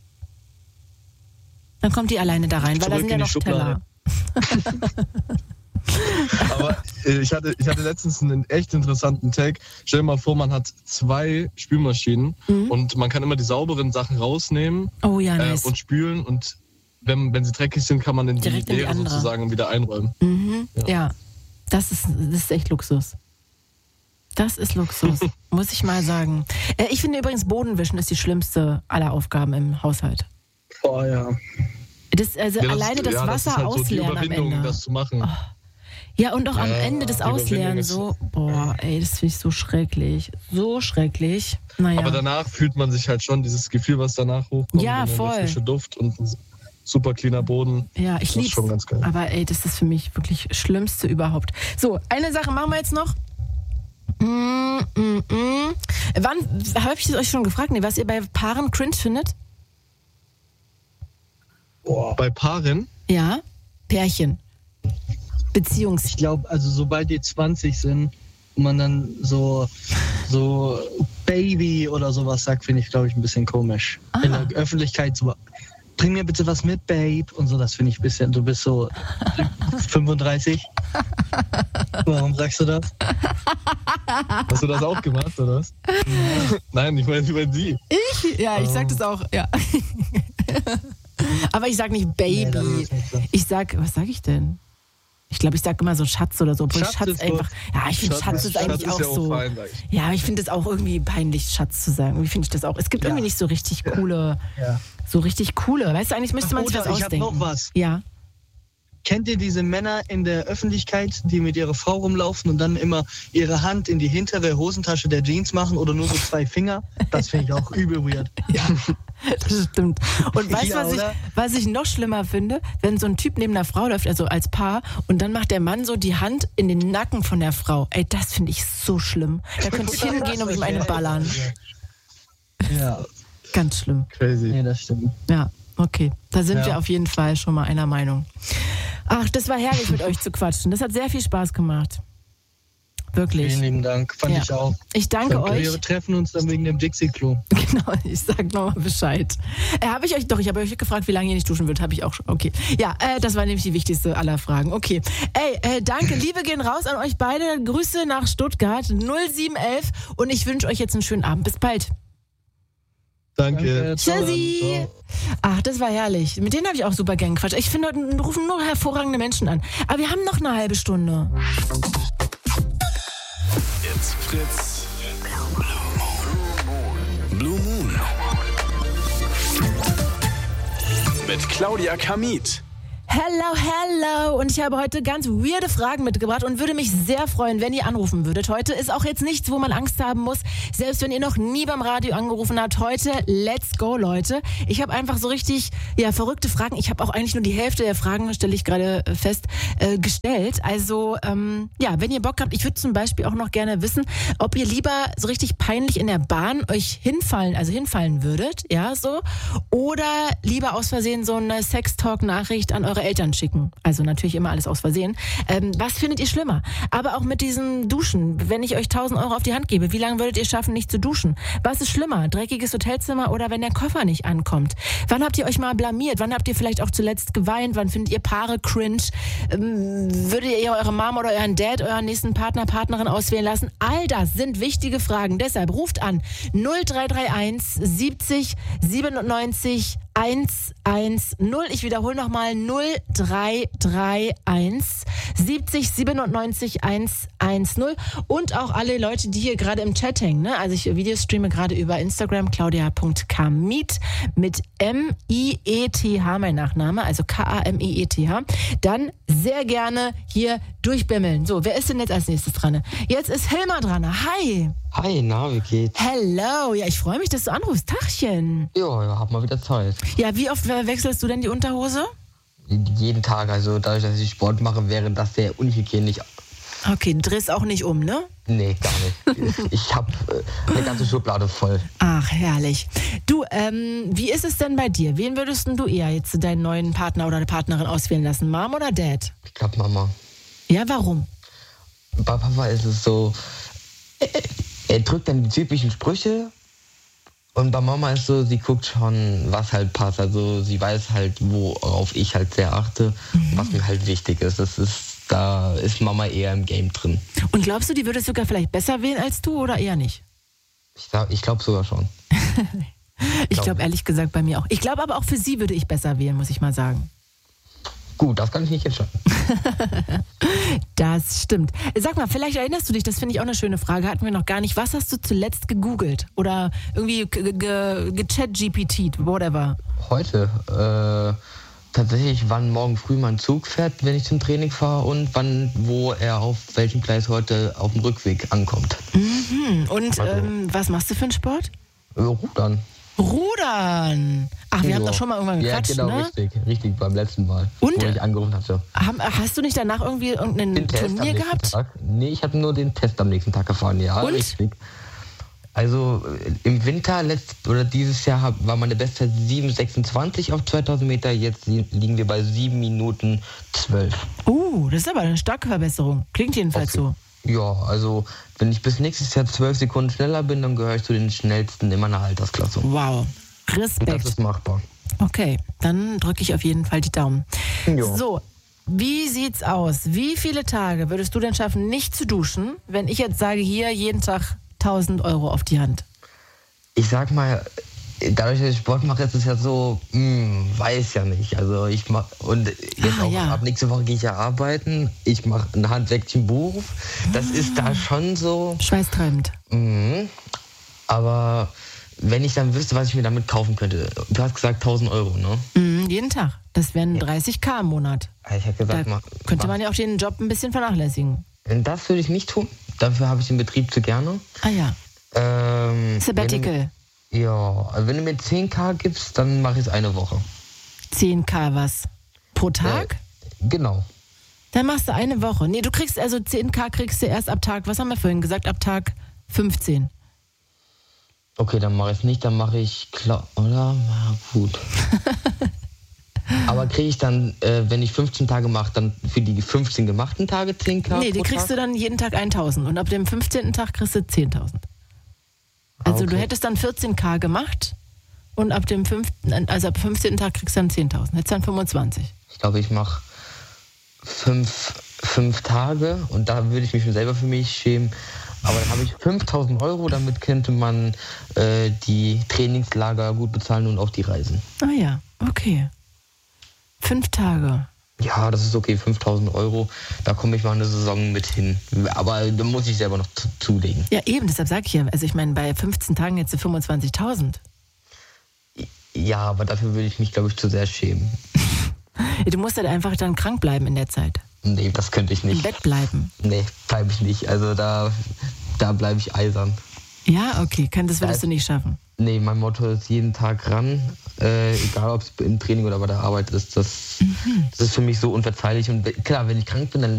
Dann kommt die alleine da rein, weil da Zurück sind ja in die noch Schublade. Teller. aber äh, ich hatte, ich hatte letztens einen echt interessanten Tag. Stell dir mal vor, man hat zwei Spülmaschinen Mhm. und man kann immer die sauberen Sachen rausnehmen Oh ja, äh, nice. und spülen und wenn, wenn sie dreckig sind, kann man in die Direkt in die Leere andere. sozusagen wieder einräumen. Mhm. Ja. Ja, das ist, das ist echt Luxus. Das ist Luxus, muss ich mal sagen. Äh, ich finde übrigens, Bodenwischen ist die schlimmste aller Aufgaben im Haushalt. Oh ja. Das, also Ja, das- alleine das ja, das ist Wasser halt so die ausleeren am Überwindung, Ende. das zu machen. Ja, und auch am Ja, Ende das die Ausleeren Überwindung ist- so, boah, ey, das finde ich so schrecklich. So schrecklich. Naja. Aber danach fühlt man sich halt schon dieses Gefühl, was danach hochkommt. Ja, und dann voll. Der frische Duft und ein super cleaner Boden. Ja, ich Das ist lieb's. schon ganz geil. Aber ey, das ist für mich wirklich das Schlimmste überhaupt. So, eine Sache machen wir jetzt noch. Mm, mm, mm. Wann, habe ich das euch schon gefragt, nee, was ihr bei Paaren cringe findet? Boah. Bei Paaren? Ja, Pärchen. Beziehungs... Ich glaube, also sobald die zwanzig sind und man dann so, so Baby oder sowas sagt, finde ich, glaube ich, ein bisschen komisch. Ah. In der Öffentlichkeit so, bring mir bitte was mit, Babe. Und so, das finde ich ein bisschen, du bist so fünfunddreißig. Warum sagst du das? Hast du das auch gemacht, oder was? Nein, ich meine, ich meine sie. Ich? Ja, ich sag das auch, ja. Aber ich sag nicht Baby. Nee, das ist nicht so. Ich sag, was sag ich denn? Ich glaube, ich sag immer so Schatz oder so. Obwohl Schatz Schatz ist einfach. Ja, ich finde Schatz, ist eigentlich Schatz auch ist ja so. fein, sag ich. Ja, ich finde es auch irgendwie peinlich, Schatz zu sagen. Wie finde ich das auch? Es gibt Ja. irgendwie nicht so richtig coole, Ja. so richtig coole. Weißt du, eigentlich müsste man sich Oder was ich habe ausdenken. noch was. Ja. Kennt ihr diese Männer in der Öffentlichkeit, die mit ihrer Frau rumlaufen und dann immer ihre Hand in die hintere Hosentasche der Jeans machen oder nur so zwei Finger? Das finde ich auch übel weird. Ja, das stimmt. Und weißt du, Ja, was, ich, oder? was ich noch schlimmer finde? Wenn so ein Typ neben einer Frau läuft, also als Paar, und dann macht der Mann so die Hand in den Nacken von der Frau. Ey, das finde ich so schlimm. Da könnte ich hingehen und ihm eine ballern. Ja, Ganz schlimm. Crazy. nee, das stimmt. Ja, okay. Da sind Ja. wir auf jeden Fall schon mal einer Meinung. Ach, das war herrlich mit euch zu quatschen. Das hat sehr viel Spaß gemacht. Wirklich. Vielen lieben Dank, fand Ja. ich auch. Ich danke Danke. euch. Wir treffen uns dann wegen dem Dixie-Klo. Genau, ich sag nochmal Bescheid. Äh, habe ich euch, doch, ich habe euch gefragt, wie lange ihr nicht duschen würdet, habe ich auch schon. Okay. Ja, äh, das war nämlich die wichtigste aller Fragen. Okay. Ey, äh, danke, Liebe gehen raus an euch beide. Grüße nach Stuttgart null sieben elf und ich wünsche euch jetzt einen schönen Abend. Bis bald. Danke. Tschüssi. Ach, das war herrlich. Mit denen habe ich auch super gern gequatscht. Ich finde, heute rufen nur hervorragende Menschen an. Aber wir haben noch eine halbe Stunde. It's Fritz. Blue Moon. Mit Claudia Kamit. Hello, hello. Und ich habe heute ganz weirde Fragen mitgebracht und würde mich sehr freuen, wenn ihr anrufen würdet. Heute ist auch jetzt nichts, wo man Angst haben muss. Selbst wenn ihr noch nie beim Radio angerufen habt. Heute, let's go, Leute. Ich habe einfach so richtig, ja, verrückte Fragen. Ich habe auch eigentlich nur die Hälfte der Fragen, stelle ich gerade fest, äh, gestellt. Also, ähm, ja, wenn ihr Bock habt, ich würde zum Beispiel auch noch gerne wissen, ob ihr lieber so richtig peinlich in der Bahn euch hinfallen, also hinfallen würdet, ja, so. Oder lieber aus Versehen so eine Sextalk-Nachricht an eure Eltern schicken. Also natürlich immer alles aus Versehen. Ähm, was findet ihr schlimmer? Aber auch mit diesem Duschen. Wenn ich euch tausend Euro auf die Hand gebe, wie lange würdet ihr schaffen, nicht zu duschen? Was ist schlimmer? Dreckiges Hotelzimmer oder wenn der Koffer nicht ankommt? Wann habt ihr euch mal blamiert? Wann habt ihr vielleicht auch zuletzt geweint? Wann findet ihr Paare cringe? Ähm, würdet ihr eure Mama oder euren Dad, euren nächsten Partner, Partnerin auswählen lassen? All das sind wichtige Fragen. Deshalb ruft an null drei drei eins siebzig siebenundneunzig hundertzehn. Ich wiederhole nochmal null drei drei eins siebzig siebenundneunzig hundertzehn und auch alle Leute, die hier gerade im Chat hängen. Ne? Also ich videostreame gerade über Instagram claudia punkt kamit mit M I E T H mein Nachname, also K A M I E T H. Dann sehr gerne hier durchbimmeln. So, wer ist denn jetzt als nächstes dran? Jetzt ist Hilmar dran. Hi. Hi, na, wie geht's? Hello. Ja, ich freue mich, dass du anrufst. Tachchen. Ja, ja, hab mal wieder Zeit. Ja, wie oft wechselst du denn die Unterhose? Jeden Tag, also dadurch, dass ich Sport mache, wäre das sehr unhygienisch. Okay, du drehst auch nicht um, ne? Nee, gar nicht. Ich hab äh, eine ganze Schublade voll. Ach, herrlich. Du, ähm, wie ist es denn bei dir? Wen würdest denn du eher jetzt deinen neuen Partner oder Partnerin auswählen lassen? Mom oder Dad? Ich glaub Mama. Ja, warum? Bei Papa ist es so, er, er drückt dann die typischen Sprüche. Und bei Mama ist so, sie guckt schon, was halt passt. Also sie weiß halt, worauf ich halt sehr achte, mhm. was mir halt wichtig ist. Das ist. Da ist Mama eher im Game drin. Und glaubst du, die würde es sogar vielleicht besser wählen als du oder eher nicht? Ich glaube ich glaub sogar schon. ich glaube ehrlich gesagt bei mir auch. Ich glaube aber auch für sie würde ich besser wählen, muss ich mal sagen. Gut, das kann ich nicht entscheiden. Das stimmt. Sag mal, vielleicht erinnerst du dich, das finde ich auch eine schöne Frage, hatten wir noch gar nicht. Was hast du zuletzt gegoogelt? Oder irgendwie gechat-G P T, whatever? Heute, äh... Tatsächlich, wann morgen früh mein Zug fährt, wenn ich zum Training fahre und wann, wo er auf welchem Gleis heute auf dem Rückweg ankommt. Mhm. Und also, ähm, was machst du für einen Sport? Rudern. Rudern? Ach, wir ja. haben doch schon mal irgendwann gequatscht, ja, genau, ne? richtig. Richtig, beim letzten Mal, und, wo ich angerufen hatte. Hast du nicht danach irgendwie irgendein Turnier gehabt? Tag? Nee, ich habe nur den Test am nächsten Tag gefahren, ja, und? Richtig. Also im Winter letzt, oder dieses Jahr hab, war meine Bestzeit sieben sechsundzwanzig auf zweitausend Meter. Jetzt liegen wir bei sieben Minuten zwölf. Uh, das ist aber eine starke Verbesserung. Klingt jedenfalls okay. so. Ja, also wenn ich bis nächstes Jahr zwölf Sekunden schneller bin, dann gehöre ich zu den schnellsten in meiner Altersklasse. Wow, Respekt. Und das ist machbar. Okay, dann drücke ich auf jeden Fall die Daumen. Jo. So, wie sieht's aus? Wie viele Tage würdest du denn schaffen, nicht zu duschen, wenn ich jetzt sage, hier jeden Tag tausend Euro auf die Hand? Ich sag mal, dadurch, dass ich Sport mache, ist es ja so, mh, weiß ja nicht. Also ich mach, und jetzt ah, auch ja. ab nächste Woche gehe ich ja arbeiten. Ich mache einen handwerklichen Beruf. Das ah. ist da schon so. Schweißtreibend. Mh, aber wenn ich dann wüsste, was ich mir damit kaufen könnte. Du hast gesagt tausend Euro, ne? Mhm, jeden Tag. Das wären dreißig K im Monat. Ich hätte gesagt, da mach, könnte mach. man ja auch den Job ein bisschen vernachlässigen. Das würde ich nicht tun. Dafür habe ich den Betrieb zu gerne. Ah ja. Ähm, Sabbatical. Wenn, ja, also wenn du mir zehn K gibst, dann mache ich es eine Woche. zehn K was? Pro Tag? Äh, genau. Dann machst du eine Woche. Nee, du kriegst also zehn K kriegst du erst ab Tag, was haben wir vorhin gesagt, ab Tag fünfzehn. Okay, dann mache ich es nicht, dann mache ich, klar, oder? Na gut. Aber kriege ich dann, äh, wenn ich fünfzehn Tage mache, dann für die fünfzehn gemachten Tage zehn K? Nee, die pro kriegst Tag? du dann jeden Tag tausend und ab dem fünfzehnten Tag kriegst du zehntausend. Also Ah, okay. du hättest dann vierzehn K gemacht und ab dem fünften, also ab fünfzehnten Tag kriegst du dann zehntausend. Hättest dann fünfundzwanzig. Ich glaube, ich mache fünf, fünf Tage und da würde ich mich schon selber für mich schämen. Aber dann habe ich fünftausend Euro, damit könnte man äh, die Trainingslager gut bezahlen und auch die Reisen. Ah ja, okay. Fünf Tage. Ja, das ist okay, fünftausend Euro, da komme ich mal eine Saison mit hin. Aber da muss ich selber noch zu- zulegen. Ja, eben, deshalb sag ich ja, also ich meine, bei fünfzehn Tagen jetzt fünfundzwanzigtausend. Ja, aber dafür würde ich mich, glaube ich, zu sehr schämen. Du musst halt einfach dann krank bleiben in der Zeit. Nee, das könnte ich nicht. Im Bett bleiben. Nee, bleibe ich nicht. Also da, da bleibe ich eisern. Ja, okay, kann, das würdest Da du nicht schaffen. Nee, mein Motto ist jeden Tag ran, äh, egal ob es im Training oder bei der Arbeit ist. Das, das ist für mich so unverzeihlich. Und klar, wenn ich krank bin, dann